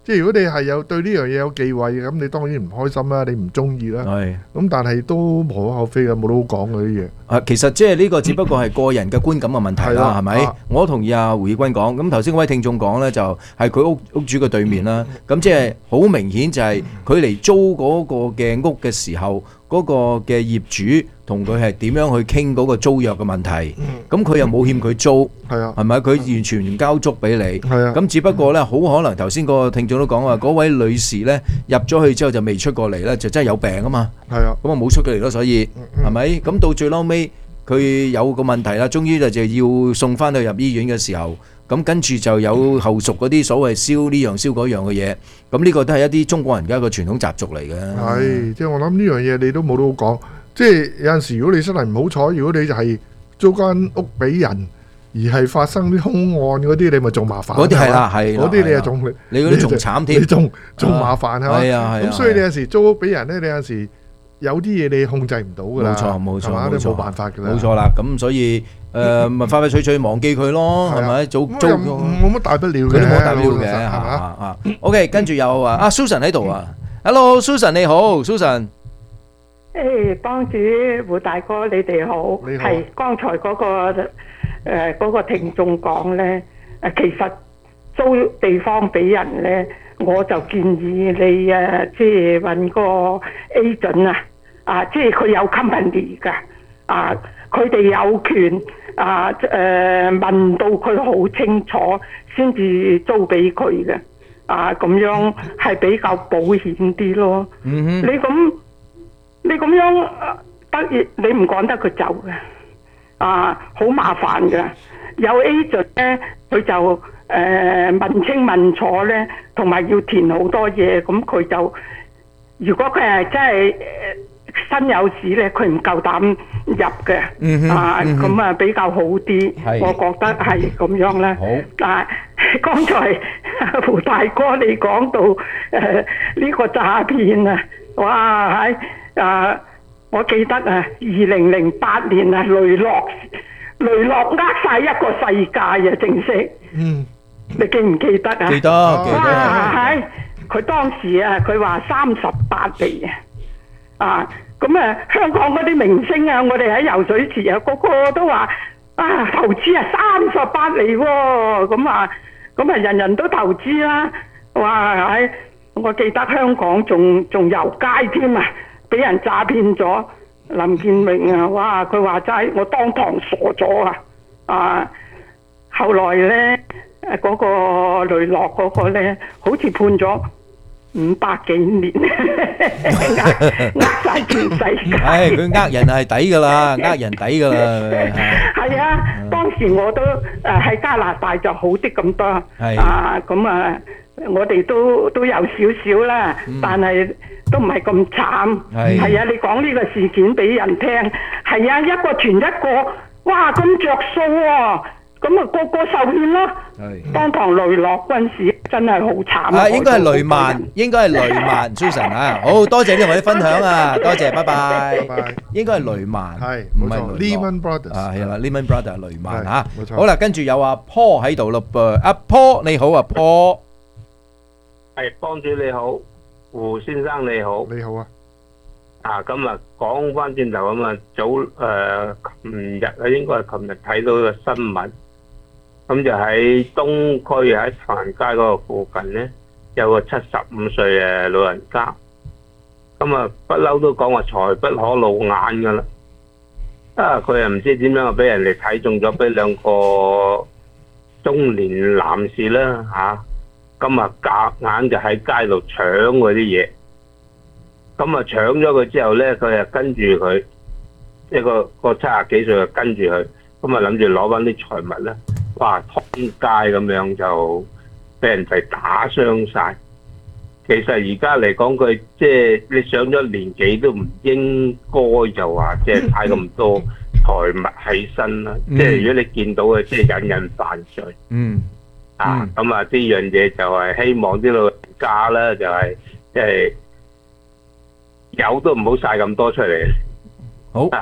即係如果你係有對呢樣嘢有忌諱嘅，咁你當然唔開心啦，你唔中意啦。 係。咁但係都無可厚非嘅，冇得好講嘅啲嘢。 啊，其實即係呢個只不過係個人嘅觀感嘅問題啦，係咪？我同意阿胡耀君講。咁頭先嗰位聽眾講咧，就係佢屋屋主嘅對面啦。咁即係好明顯就係佢嚟租嗰個嘅屋嘅時候，嗰個嘅業主同佢係點樣去傾嗰個租約嘅問題。咁佢又冇欠佢租， 係啊， 係咪？佢完全唔交足俾你。 係啊。 咁只不過咧，好可能頭先個聽眾都講話，嗰位女士咧入咗去之後就未出過嚟咧，就真係有病啊嘛。 係啊。 咁啊冇出過嚟咯，所以係咪？咁到最嬲尾佢有個問題啦，終於就就要送翻去入醫院嘅時候，咁跟住就有後續嗰啲所謂燒呢樣燒嗰樣嘅嘢。咁呢個都係一啲中國人嘅一個傳統習俗嚟嘅。 係，即係我諗呢樣嘢你都冇得好講。即係有陣時，如果你真係唔好彩，如果你就係租間屋俾人，而係發生啲兇案嗰啲，你咪仲麻煩。 嗰啲係啦，係嗰啲你又仲你嗰啲仲慘添， 你仲仲麻煩係嘛？ 係啊係啊。 咁所以你有時租屋俾人咧，你有陣時有啲嘢你控制唔到㗎啦。 冇錯冇錯冇錯， 冇辦法㗎啦。 冇錯啦，咁所以誒咪快快脆脆忘記佢咯，係咪？租租冇乜大不了嘅， 嗰啲冇大不了嘅係嘛啊 ？OK， 跟住有啊啊 Susan 喺度啊 ，Hello Susan 你好 Susan。 誒，幫主胡大哥，你哋好。 你好。 係剛才嗰個誒嗰個聽眾講咧，誒其實租地方俾人咧，我就建議你誒，即係揾個 agent 啊，啊，即係佢有 company 㗎，啊，佢哋有權啊誒問到佢好清楚，先至租俾佢嘅，啊，咁樣係比較保險啲咯。 嗯哼。 你咁。你咁樣得意，你唔趕得佢走嘅，啊，好麻煩嘅。有 agent 咧，佢就誒、呃、問清問楚咧，同埋要填好多嘢，咁佢就如果佢係真係身有事咧，佢唔夠膽入嘅， 嗯、 啊，咁、 嗯、 啊比較好啲，我覺得係咁樣啦。 好， 但係剛才胡大哥你講到誒呢、呃這個詐騙啊，哇係。啊！我記得啊，二零零八年啊，雷諾雷諾呃晒一個世界啊，正式。嗯。你記唔記得啊？ 記得，記得。 哇！係佢當時啊，佢話三十八厘啊。啊！咁啊，香港嗰啲明星啊，我哋喺游水池啊，個個都話啊，投資啊三十八厘喎。咁啊，咁啊，人人都投資啦。哇！係，我記得香港仲仲遊街添啊！俾人詐騙咗，林建榮啊，哇！佢話齋，我當堂傻咗啊！啊，後來咧，誒嗰個雷諾嗰個咧，好似判咗五百幾年，呃呃晒全世界。 唉，佢呃人係抵噶啦，呃人抵噶啦。 係啊，當時我都誒喺加拿大就好啲咁多，啊咁啊，我哋都都有少少啦，但係。都唔係咁慘，係啊！你講呢個事件俾人聽，係啊，一個傳一個，哇咁着數喎，咁啊個個受騙咯。當堂雷諾嗰陣時真係好慘啊！應該係雷曼，應該係雷曼 Susan 啊，好多謝你同我哋分享啊，多謝，拜拜。拜拜。應該係雷曼，係唔係 Lehman Brothers 啊？係啦 ，Lehman Brothers 雷曼嚇。冇錯。好啦，跟住有阿 Paul 喺度咯噃，阿 Paul 你好啊 ，Paul。 係，幫主你好。胡先生你好， 你好啊！ 啊，咁啊講翻轉頭咁啊，早誒琴日啊，應該係琴日睇到個新聞，咁就喺東區喺長安街嗰個附近咧，有個七十五歲嘅老人家，咁啊不嬲都講話財不可露眼噶啦，啊佢又唔知點樣啊，俾人哋睇中咗，俾兩個中年男士啦嚇。咁啊，夾硬就喺街度搶嗰啲嘢，咁啊搶咗佢之後咧，佢啊跟住佢一個個七十幾歲就跟住佢，咁啊諗住攞翻啲財物咧，哇，通街咁樣就俾人哋打傷晒。其實而家嚟講，佢即係你上咗年紀都唔應該就話即係帶咁多財物喺身啦。即係如果你見到嘅，即係引人犯罪。 嗯。 啊，咁啊，呢樣嘢就係希望啲老人家咧，就係即係有都唔好晒咁多出嚟。 好，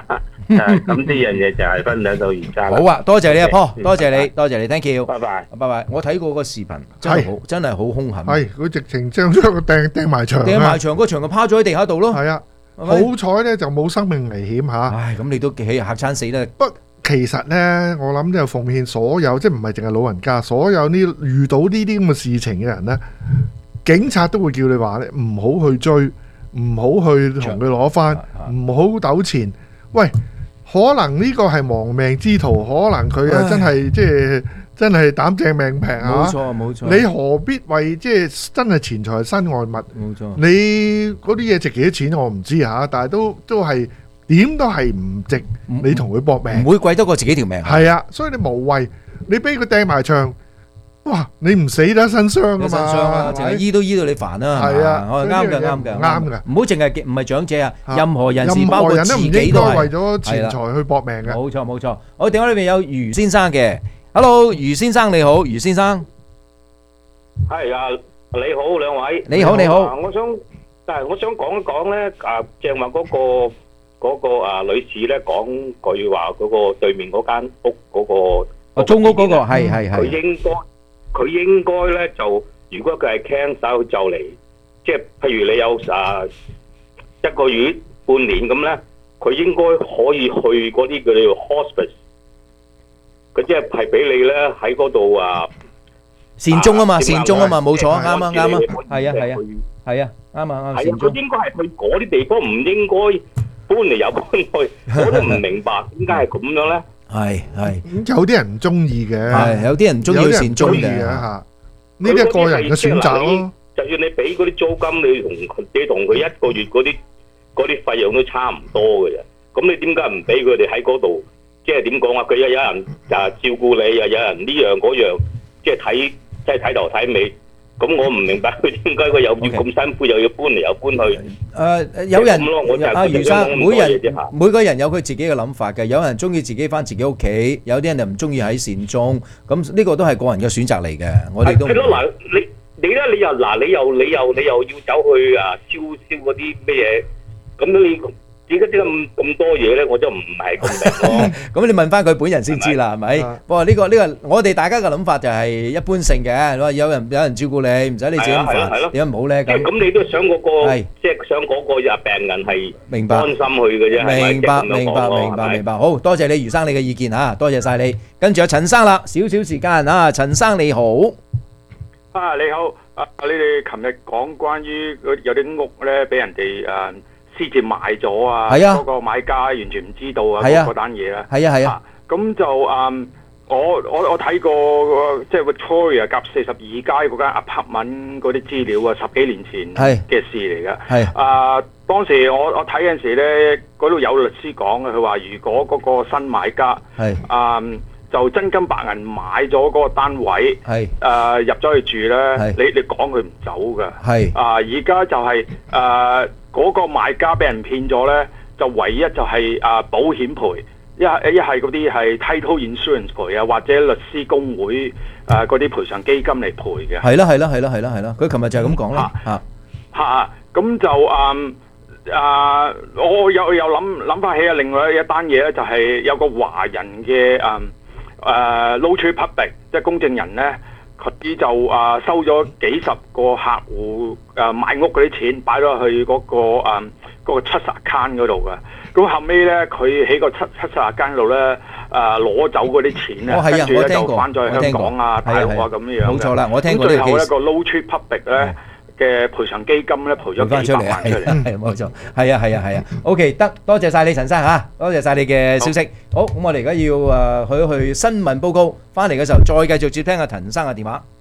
誒，咁呢樣嘢就係分享到而家啦。 好啊，多謝你阿婆， 嗯多謝你，多謝你 ，thank you， 拜拜， 拜拜。我睇過個視頻，真係好，真係好兇狠。 係佢直情將將個掟掟埋牆， 掟埋牆，個牆就趴咗喺地下度咯。 係啊， 係咪好彩咧就冇生命危險嚇。 唉，咁你都起嚇親死啦。 不，其實咧，我諗就奉獻所有，即係唔係淨係老人家，所有呢遇到呢啲咁嘅事情嘅人咧，警察都會叫你話咧，唔好去追，唔好去同佢攞翻，唔好糾纏。喂，可能呢個係亡命之徒，可能佢啊真係即係真係膽正命平啊！ 冇錯冇錯， 你何必為即係真係錢財身外物？ 冇錯， 你嗰啲嘢值幾多錢我唔知嚇，但係都都係點都係唔值你同佢搏命， 唔會貴得過自己條命。 係啊，所以你無謂，你俾佢掟埋牆。哇！你唔死得身傷噶嘛？ 身傷啊，淨係醫都醫到你煩啦。 係啊， 我啱嘅，啱嘅， 啱嘅。 唔好淨係唔係長者啊，任何人士任何包括人都唔應自己都係該為咗錢財去搏命嘅。 冇錯冇錯。我電話裏邊有余先生嘅 ，Hello，余先生你好，余先生。 係啊，你好兩位。 你好你好。 啊我想，但係我想講一講咧，啊，正話嗰個嗰個啊女士咧講句話，嗰個對面嗰間屋嗰個。 哦，租屋嗰個係係係。 佢應該。佢應該咧就，如果佢係 cancer 就嚟，即係譬如你有啊一個月半年咁咧，佢應該可以去嗰啲叫做 hospice，佢即係係俾你咧喺嗰度啊善終啊嘛，善終啊嘛，冇錯，啱啊啱啊，係啊係啊，係啊啱啊啱。 係啊，佢應該係去嗰啲地方，唔應該搬嚟又搬去，我都唔明白點解係咁樣咧。 係係， 有啲人唔中意嘅， 係有啲人唔中意善終嘅嚇，呢啲係個人嘅選擇咯。 就算你俾嗰啲租金，你同你同佢一個月嗰啲嗰啲費用都差唔多嘅啫。咁你點解唔俾佢哋喺嗰度？即係點講啊？佢又有人啊照顧你，又有人呢樣嗰樣，即係睇即係睇頭睇尾。咁我唔明白佢點解佢又要咁辛苦，又要搬嚟又搬去。 誒有人阿余生，每人每個人有佢自己嘅諗法嘅。有人中意自己返自己屋企，有啲人就唔中意喺善終。咁呢個都係個人嘅選擇嚟嘅。我哋都係咯嗱，你你咧你又嗱你又你又你又要走去啊燒燒嗰啲咩嘢？咁你點解啲咁咁多嘢咧？我就唔係咁明咯。 咁你問翻佢本人先知啦，係咪？不過呢個呢個，我哋大家嘅諗法就係一般性嘅。話有人有人照顧你，唔使你自己咁煩，點解唔好咧？咁咁你都想嗰個，即係想嗰個啊病人係明白安心去嘅啫。 明白明白明白明白。好多謝你余生你嘅意見嚇，多謝晒你。跟住有陳生啦，少少時間啊，陳生你好。 啊你好，啊你哋琴日講關於有啲屋咧俾人哋誒。私自賣咗啊！嗰個買家完全唔知道啊！嗰嗰單嘢咧， 係啊係啊， 咁就誒，我我我睇過即係 Victoria 夾四十二街嗰間 apartment 嗰啲資料啊，十幾年前嘅事嚟嘅。係啊，當時我我睇嗰陣時咧，嗰度有律師講嘅，佢話如果嗰個新買家係啊。就真金白銀買咗嗰個單位，係誒、呃、入咗去住咧，你你講佢唔走㗎，係啊而家就係誒嗰個買家俾人騙咗咧，就唯一就係、是、啊、呃、保險賠，一係一係嗰啲係 title insurance 賠啊，或者律師公會誒嗰啲賠償基金嚟賠嘅。 係啦係啦係啦係啦係啦，佢琴日就係咁講啦嚇嚇，咁就誒。啊、呃！我有有諗諗翻起啊，另外一單嘢咧，就係有個華人嘅誒誒 notary public，即係公證人咧，佢就啊、呃、收咗幾十個客戶誒、呃、買屋嗰啲錢，擺咗去嗰、嗰個誒、呃嗰個 trust account 嗰度嘅。咁後尾咧，佢喺個七七十 account 度咧誒攞走嗰啲錢咧，跟住咧就翻咗去香港啊、大陸啊咁樣樣。 冇錯啦，我聽過呢個 case。咁最後一個 notary public 咧。嘅賠償基金咧賠咗幾百萬出嚟， 係冇錯，係啊係啊係啊 ，OK 得，多謝晒你陳生嚇，多謝晒你嘅消息。好，咁我哋而家要誒去一去新聞報告，翻嚟嘅時候再繼續接聽阿陳生嘅電話。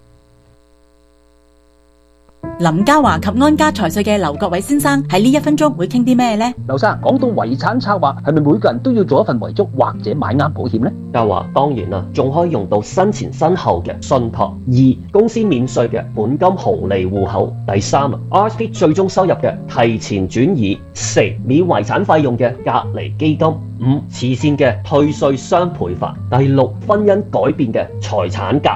林嘉華及安家財稅嘅劉國偉先生喺呢一分鐘會傾啲咩呢？ 劉生講到遺產策劃，係咪每個人都要做一份遺囑或者買啱保險呢？嘉華當然啦，仲可以用到身前身後嘅信託，二公司免稅嘅本金紅利戶口，第三啊 R S P 最終收入嘅提前轉移，四免遺產費用嘅隔離基金，五慈善嘅退稅雙倍法，第六婚姻改變嘅財產隔離，七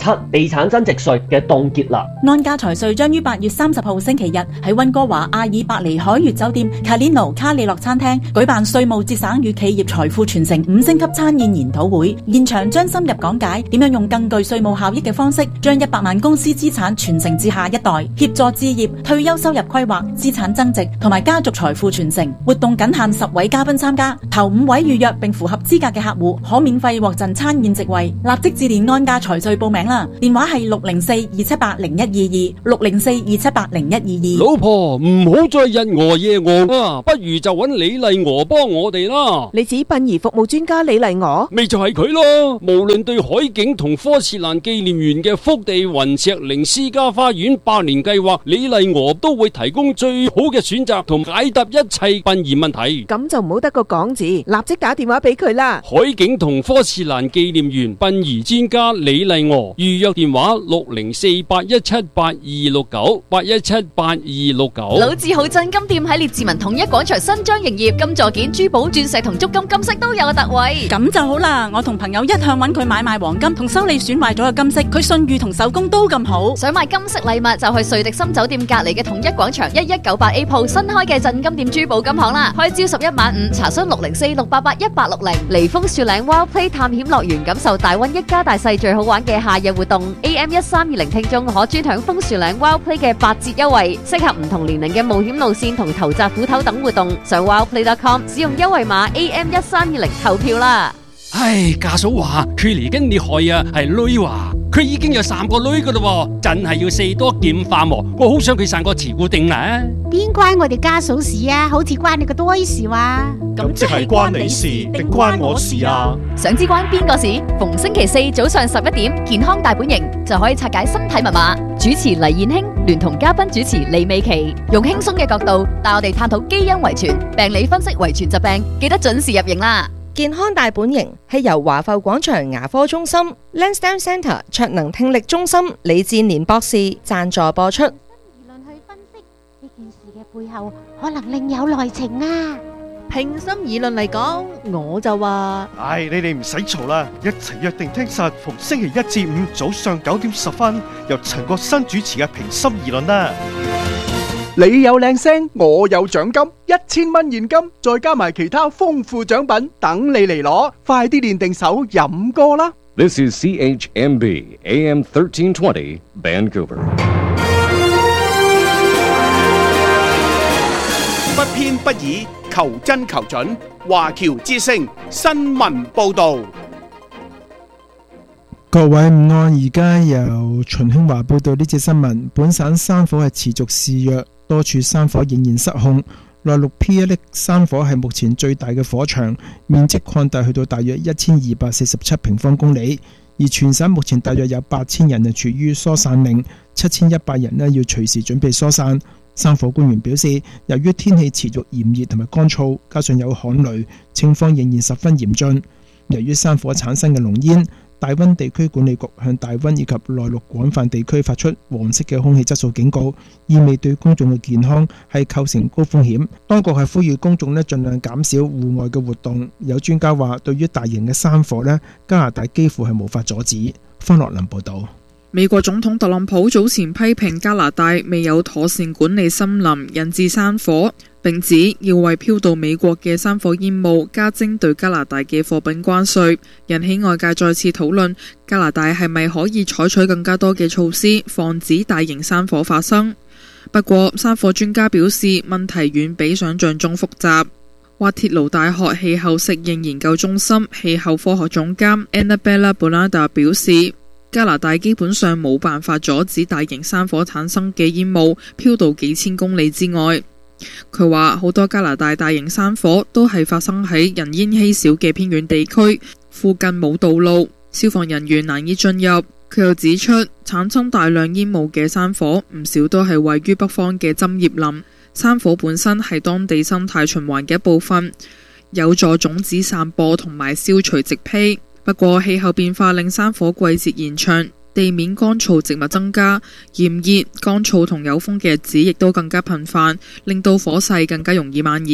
七地產增值稅嘅凍結啦。 安家財稅將於八月三十號星期日喺溫哥華阿爾伯尼海悅酒店 Calino 卡里諾餐廳舉辦稅務節省與企業財富傳承五星級餐宴研討會，現場將深入講解點樣用更具稅務效益嘅方式，將一百萬公司資產傳承至下一代，協助置業、退休收入規劃、資產增值同埋家族財富傳承。活動僅限十位嘉賓參加，頭五位預約並符合資格嘅客戶可免費獲贈餐宴席位。立即致電安家財稅報名啦，電話係六零四二七八零一二二六零四二七八零一二二。 老婆唔好再日餓夜餓啊，不如就揾李麗娥幫我哋啦。 你指殯儀服務專家李麗娥？ 咪就係佢咯。無論對海景同科士蘭紀念園嘅福地雲石靈私家花園百年計劃，李麗娥都會提供最好嘅選擇同解答一切殯儀問題。 咁就唔好得個講字，立即打電話俾佢啦。 海景同科士蘭紀念園殯儀專家李麗娥，預約電話六零四八一七八二六九八一七八二六九。 老字號鎮金店喺列治文統一廣場新張營業，金座件、珠寶、鑽石同足金金飾都有特惠。 咁就好啦，我同朋友一向揾佢買賣黃金同修理損壞咗嘅金飾，佢信譽同手工都咁好。 想買金飾禮物就去瑞迪森酒店隔籬嘅統一廣場一一九八 A 鋪新開嘅鎮金店珠寶金行啦，開朝十一晚五，查詢六零四六八八一八六零。離峰樹嶺 Wild Play 探險樂園，感受大溫一家大細最好玩嘅夏日活動。A M 一三二零聽眾可專享楓樹嶺 Wild Play 嘅八折優惠，適合唔同年齡嘅冒險路線同投擲斧頭等活動。上 wildplay dot com 使用優惠碼 A M 一三二零投票啦。 唉，家嫂話佢嚟緊厲害啊，係女話佢已經有三個女噶啦，真係要四多劍化喎。我好想佢生個慈固定啦。 邊關我哋家嫂事啊？好似關你個堆事話。 咁即係關你事定關我事啊？ 想知關邊個事？逢星期四早上十一點，健康大本營就可以拆解身體密碼。主持黎燕卿聯同嘉賓主持李美琪，用輕鬆嘅角度帶我哋探討基因遺傳、病理分析遺傳疾病，記得準時入營啦！ 健康大本營係由華埠廣場牙科中心、Lansdowne Centre 卓能聽力中心李志年博士贊助播出。 議論去分析呢件事嘅背後，可能另有內情啊！ 平心而論嚟講，我就話： 唉，你哋唔使嘈啦，一齊約定聽實逢星期一至五早上九點十分，由陳國新主持嘅平心而論啦。 你有靚聲，我有獎金，一千蚊現金，再加埋其他豐富獎品，等你嚟攞，快啲練定手飲歌啦！ This is C H M B A M thirteen twenty Vancouver。 不偏不倚，求真求準，華僑之聲新聞報導。 各位午安，而家由秦興華報道呢節新聞。本省山火係持續肆虐，多處山火仍然失控。內陸 P 一 山火係目前最大嘅火場，面積擴大去到大約一千二百四十七平方公里。而全省目前大約有八千人係處於疏散令，七千一百人呢要隨時準備疏散。山火官員表示，由於天氣持續炎熱同埋乾燥，加上有旱雷，情況仍然十分嚴峻。由於山火產生嘅濃煙，大溫地區管理局向大溫以及內陸廣泛地區發出黃色嘅空氣質素警告，意味對公眾嘅健康係構成高風險。當局係呼籲公眾呢盡量減少戶外嘅活動。有專家話，對於大型嘅山火呢，加拿大幾乎係無法阻止。方樂林報導。 美國總統特朗普早前批評加拿大未有妥善管理森林，引致山火，並指要為飄到美國嘅山火煙霧加徵對加拿大嘅貨品關稅，引起外界再次討論加拿大係咪可以採取更加多嘅措施，防止大型山火發生。不過，山火專家表示問題遠比想象中複雜。滑鐵盧大學氣候適應研究中心氣候科學總監 Annabella Bonada 表示，加拿大基本上冇辦法阻止大型山火產生嘅煙霧飄到幾千公里之外。佢話好多加拿大大型山火都係發生喺人煙稀少嘅偏遠地區，附近冇道路，消防人員難以進入。佢又指出，產生大量煙霧嘅山火唔少都係位於北方嘅針葉林。山火本身係當地生態循環嘅一部分，有助種子散播同埋消除植被。不過氣候變化令山火季節延長，地面乾燥植物增加，炎熱、乾燥同有風嘅日子亦都更加頻繁，令到火勢更加容易蔓延。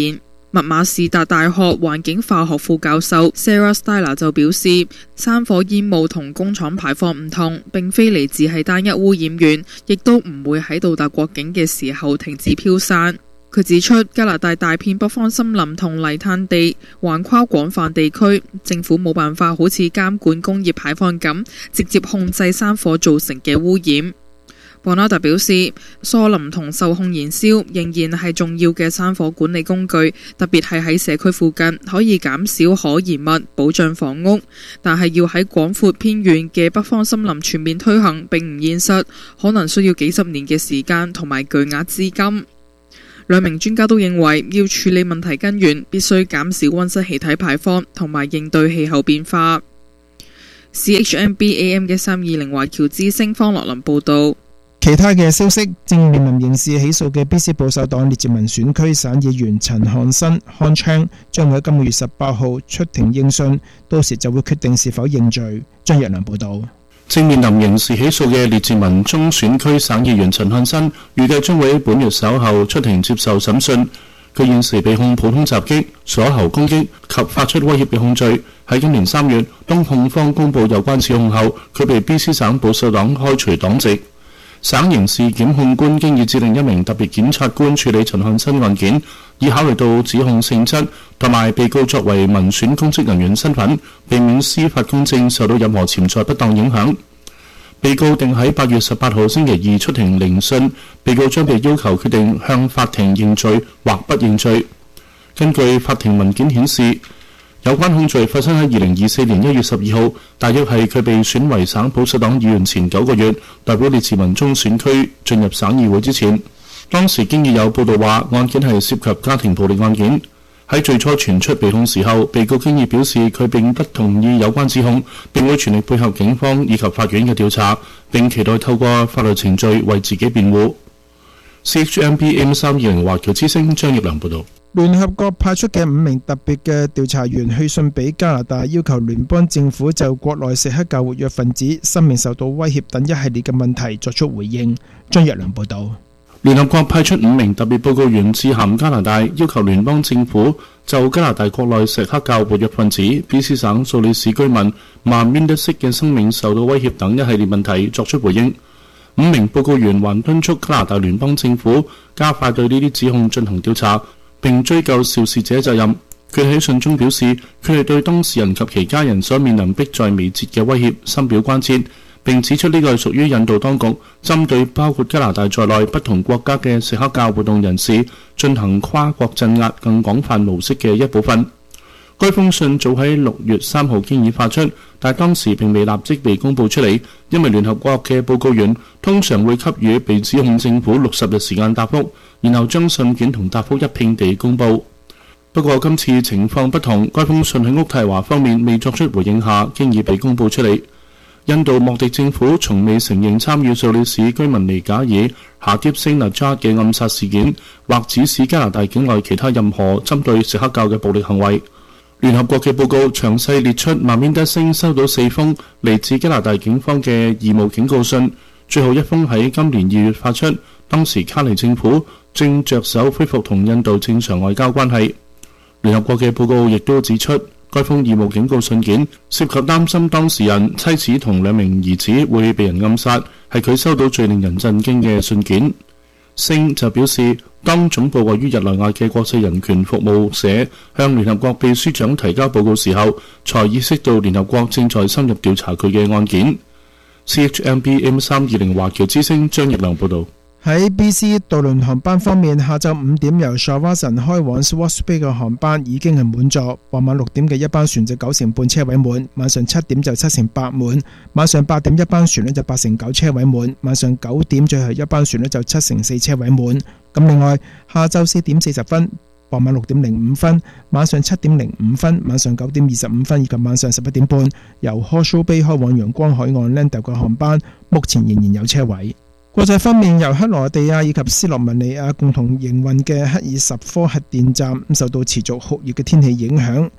密馬士達大學環境化學副教授 Sarah Styler 就表示，山火煙霧同工廠排放唔同，並非嚟自係單一污染源，亦都唔會喺到達國境嘅時候停止飄散。佢指出，加拿大大片北方森林同泥炭地橫跨廣泛地區，政府冇辦法好似監管工業排放咁，直接控制山火造成嘅污染。博納特表示，疏林同受控燃燒仍然係重要嘅山火管理工具，特別係喺社區附近，可以減少可燃物，保障房屋。但係要喺廣闊偏遠嘅北方森林全面推行並唔現實，可能需要幾十年嘅時間同埋巨額資金。兩名專家都認為，要處理問題根源，必須減少溫室氣體排放同埋應對氣候變化。C H M B A M 嘅三二零華僑之聲方樂林報導。 其他嘅消息，正面臨刑事起訴嘅 B C 保守黨列治文選區省議員陳漢新漢昌將會喺今個月十八號出庭應訊，到時就會決定是否認罪。張若良報導。 正面臨刑事起訴嘅列治文中選區省議員陳漢新，預計將會喺本月稍後出庭接受審訊。佢現時被控普通襲擊、鎖喉攻擊及發出威脅嘅控罪。喺今年三月，當控方公佈有關指控後，佢被 B C 省保守黨開除黨籍。省刑事檢控官經已指令一名特別檢察官處理陳漢新案件，以考慮到指控性質同埋被告作為民選公職人員身份，避免司法公正受到任何潛在不當影響。被告定喺八月十八號星期二出庭聆訊，被告將被要求決定向法庭認罪或不認罪。根據法庭文件顯示，有關控罪發生喺二零二四年一月十二號，大約係佢被選為省保守黨議員前九個月，代表列治文中選區進入省議會之前。當時經已有報道話案件係涉及家庭暴力案件。喺最初傳出被控時候，被告經已表示佢並不同意有關指控，並會全力配合警方以及法院嘅調查，並期待透過法律程序為自己辯護。C H M B M 三二零華僑之聲張業良報導。 聯合國派出嘅五名特別嘅調查員去信俾加拿大，要求聯邦政府就國內錫克教活躍分子生命受到威脅等一系列嘅問題作出回應。張若良報導。 聯合國派出五名特別報告員致函加拿大，要求聯邦政府就加拿大國內錫克教活躍分子 B C 省素里市居民曼邊德色嘅生命受到威脅等一系列問題作出回應。五名報告員還敦促加拿大聯邦政府加快對呢啲指控進行調查，並追究肇事者責任。佢喺信中表示，佢哋對當事人及其家人所面臨迫在眉睫嘅威脅深表關切，並指出呢個係屬於印度當局針對包括加拿大在內不同國家嘅錫克教活動人士進行跨國鎮壓更廣泛模式嘅一部分。該封信早喺六月三號經已發出，但當時並未立即被公佈出嚟，因為聯合國嘅報告員通常會給予被指控政府六十日時間答覆，然後將信件同答覆一併地公佈。不過今次情況不同，該封信喺渥太華方面未作出回應下，經已被公佈出嚟。印度莫迪政府從未承認參與素里市居民尼賈爾夏迪星納扎嘅暗殺事件，或指使加拿大境內其他任何針對錫克教嘅暴力行為。聯合國嘅報告詳細列出曼邊德星收到四封嚟自加拿大警方嘅義務警告信，最後一封喺今年二月發出，當時卡尼政府正着手恢復同印度正常外交關係。聯合國嘅報告亦都指出，該封義務警告信件涉及擔心當事人妻子同兩名兒子會被人暗殺，係佢收到最令人震驚嘅信件。星就表示，當總部位於日內瓦嘅國際人權服務社向聯合國秘書長提交報告時候，才意識到聯合國正在深入調查佢嘅案件。C H M B M 三二零華僑之聲張業良報導。 喺 B C 渡輪航班方面，下晝五點由 Shawson 開往 Swartz Bay 嘅航班已經係滿座，傍晚六點嘅一班船就九成半車位滿，晚上七點就七成八滿，晚上八點一班船呢就八成九車位滿，晚上九點最後一班船呢就七成四車位滿。咁另外，下晝四點四十分、傍晚六點零五分、晚上七點零五分、晚上九點二十五分以及晚上十一點半由 Hawke's Bay 開往陽光海岸 Lando 嘅航班，目前仍然有車位。國際方面，由克羅地亞以及斯洛文尼亞共同營運嘅克爾什科核電站受到持續酷熱嘅天氣影響，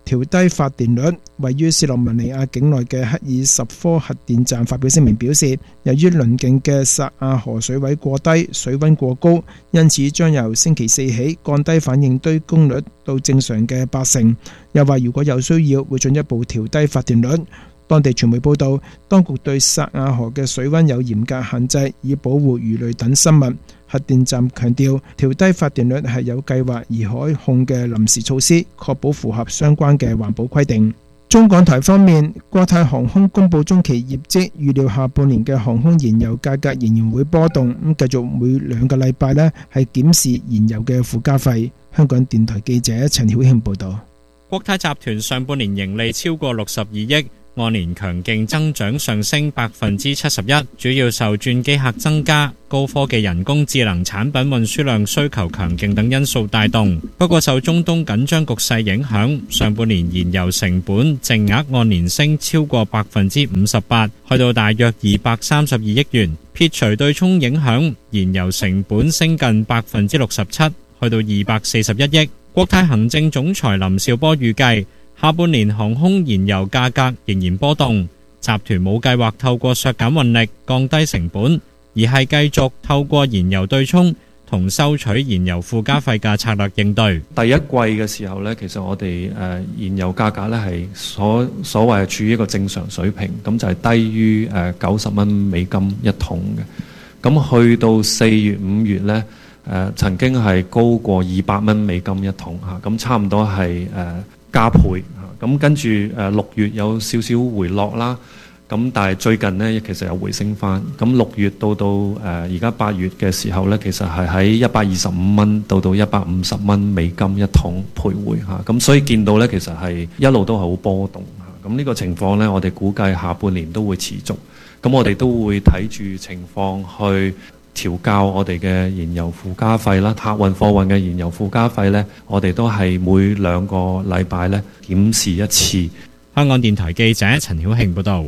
調低發電率。位於斯洛文尼亞境內嘅克爾什科核電站發表聲明表示，由於鄰近嘅薩亞河水位過低，水溫過高，因此將由星期四起降低反應堆功率到正常嘅八成。又話如果有需要，會進一步調低發電率。當地傳媒報道，當局對薩亞河嘅水溫有嚴格限制，以保護魚類等生物。核電站強調，調低發電率係有計劃而可控嘅臨時措施，確保符合相關嘅環保規定。中港台方面，國泰航空公布中期業績，預料下半年嘅航空燃油價格仍然會波動，咁繼續每兩個禮拜呢係檢視燃油嘅附加費。香港電台記者陳曉慶報道。 國泰集團上半年盈利超過六十二億，按年強勁增長上升百分之七十一，主要受轉機客增加、高科技人工智能產品運輸量需求強勁等因素帶動。不過受中東緊張局勢影響，上半年燃油成本淨額按年升超過百分之五十八，去到大約二百三十二億元。撇除對沖影響，燃油成本升近百分之六十七，去到二百四十一億。國泰行政總裁林紹波預計，下半年航空燃油價格仍然波動，集團冇計劃透過削減運力降低成本，而係繼續透過燃油對沖同收取燃油附加費嘅策略應對。 第一季嘅時候呢，其實我哋誒燃油價格呢係所所謂係處於一個正常水平，咁就係低於誒九十蚊美金一桶嘅。咁去到四月五月呢，誒、呃、曾經係高過二百蚊美金一桶嚇，咁差唔多係誒、呃、加倍嚇。咁跟住誒六月有少少回落啦，咁但係最近呢，其實又回升翻。咁六月到到誒而家八月嘅時候呢，其實係喺一百二十五蚊到到一百五十蚊美金一桶徘徊嚇。咁所以見到呢，其實係一路都係好波動嚇。咁呢個情況呢，我哋估計下半年都會持續。咁我哋都會睇住情況去調校我哋嘅燃油附加費啦，客運貨運嘅燃油附加費呢，我哋都係每兩個禮拜呢檢視一次。 香港電台記者陳曉慶報導。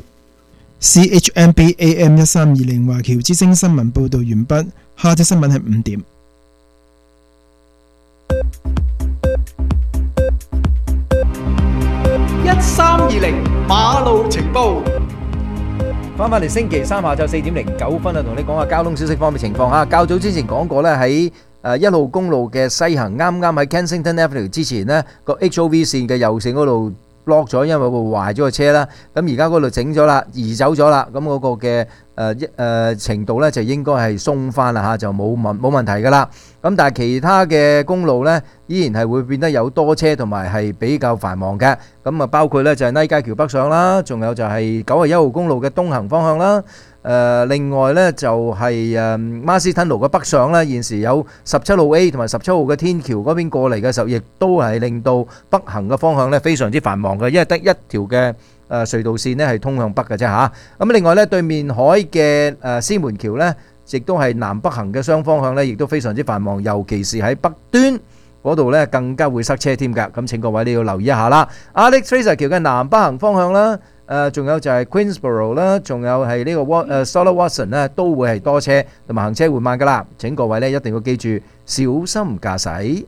C H M B A M 一三二零華僑之聲新聞報導完畢，下隻新聞係五點。 一三二零馬路情報。 翻返嚟星期三下晝四點零九分啊，同你講下交通消息方面情況啊。較早之前講過咧，喺誒一號公路嘅西行，啱啱喺 Kensington Avenue 之前呢個 H O V 線嘅右線嗰度 block 咗，因為部壞咗個車啦。咁而家嗰度整咗啦，移走咗啦。咁嗰個嘅誒一誒程度咧就應該係鬆翻啦嚇，就冇問冇問題噶啦。咁但係其他嘅公路咧，依然係會變得有多車同埋係比較繁忙嘅。咁啊，包括咧就係拉街橋北上啦，仲有就係九十一號公路嘅東行方向啦。誒，另外咧就係誒馬斯吞路嘅北上咧，現時有十七號 A 同埋十七號嘅天橋嗰邊過嚟嘅時候，亦都係令到北行嘅方向咧非常之繁忙嘅，因為得一條嘅誒隧道線咧係通向北嘅啫嚇。咁另外咧對面海嘅誒獅門橋咧，亦都係南北行嘅雙方向咧，亦都非常之繁忙，尤其是喺北端嗰度咧更加會塞車添㗎。咁請各位你要留意一下啦。Alex Fraser 橋嘅南北行方向啦。誒，仲有就係 Queensborough 啦，仲有係呢個 Wat 誒 Solar Watson 咧，都會係多車同埋行車緩慢噶啦。請各位咧一定要記住小心駕駛。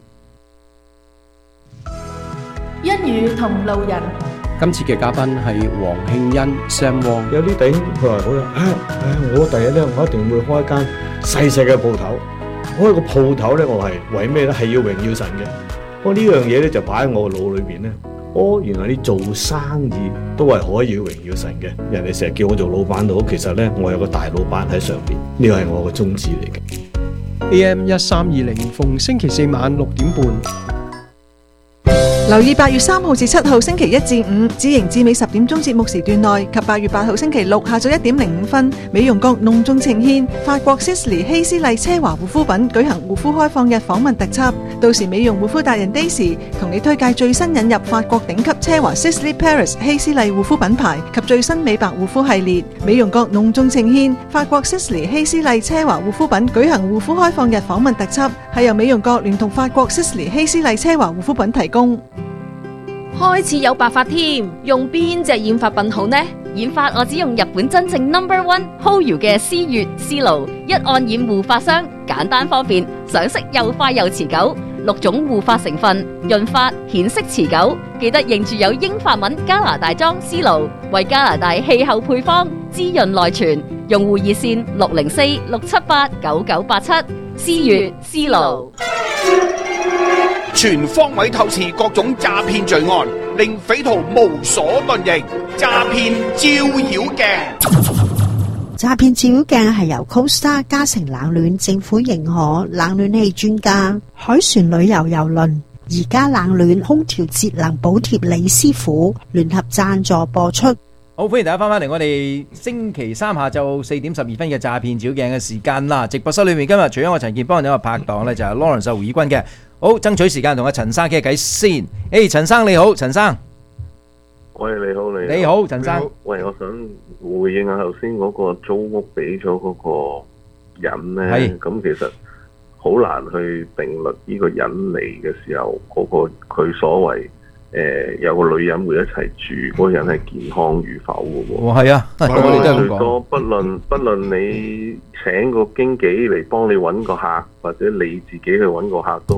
一語同路人， 今次嘅嘉賓係黃慶欣 Sam Wong。 有啲頂佢話好啦，啊誒，我第日咧我一定會開一間細細嘅鋪頭。開個鋪頭咧，我係為咩咧？係要榮耀神嘅。不過呢樣嘢咧就擺喺我腦裏邊咧。哦，原來你做生意都係可以榮耀神嘅。人哋成日叫我做老闆佬，其實呢，我有個大老闆喺上邊，呢個係我個宗旨嚟嘅。 A M 一三二零逢星期四晚六點半。 留意八月三號至七號星期一至五，紫瑩至美十點鐘節目時段內及八月八號星期六下晝一點零五分，美容閣隆重呈獻法國 Sisley 希斯麗奢華護膚品舉行護膚開放日訪問特輯，到時美容護膚達人 Daisy 同你推介最新引入法國頂級奢華 Sisley Paris 希斯麗護膚品牌及最新美白護膚系列。美容閣隆重呈獻法國 Sisley 希斯麗奢華護膚品舉行護膚開放日訪問特輯，係由美容閣聯同法國 Sisley 希斯麗奢華護膚品提供。 開始有白髮添，用邊隻染髮品好呢？染髮我只用日本真正 number one Hoyu 嘅思悅思路一按染護髮霜，簡單方便，上色又快又持久。 六種護髮成分，潤髮顯色持久。記得認住有英法文加拿大裝思路，為加拿大氣候配方，滋潤內存。用戶熱線六零四六七八九九八七。思悅思路， 全方位透視各種詐騙罪案，令匪徒無所遁形。詐騙照妖鏡。 詐騙照妖鏡係由 Costa 嘉誠冷暖政府認可冷暖氣專家海船旅遊郵輪而家冷暖空調節能補貼李師傅聯合贊助播出。 好，歡迎大家翻返嚟我哋星期三下晝四點十二分嘅詐騙照鏡嘅時間啦！直播室裏面今日除咗我陳健邦，有個拍檔咧就係 Lawrence 胡以軍嘅。好，爭取時間同阿陳生傾下偈先。誒，陳生你好，陳生。 喂，你好，你好。 你好，陳生。 喂，我想回應下頭先嗰個租屋俾咗嗰個人咧， 係咁其實好難去定律呢個人嚟嘅時候，嗰、嗰個佢所謂。誒、呃，有個女人會一齊住，嗰、那個人係健康與否嘅喎。 哦，係啊，我哋都係咁講。 最多不論不論你請個經紀嚟幫你揾個客，或者你自己去揾個客都。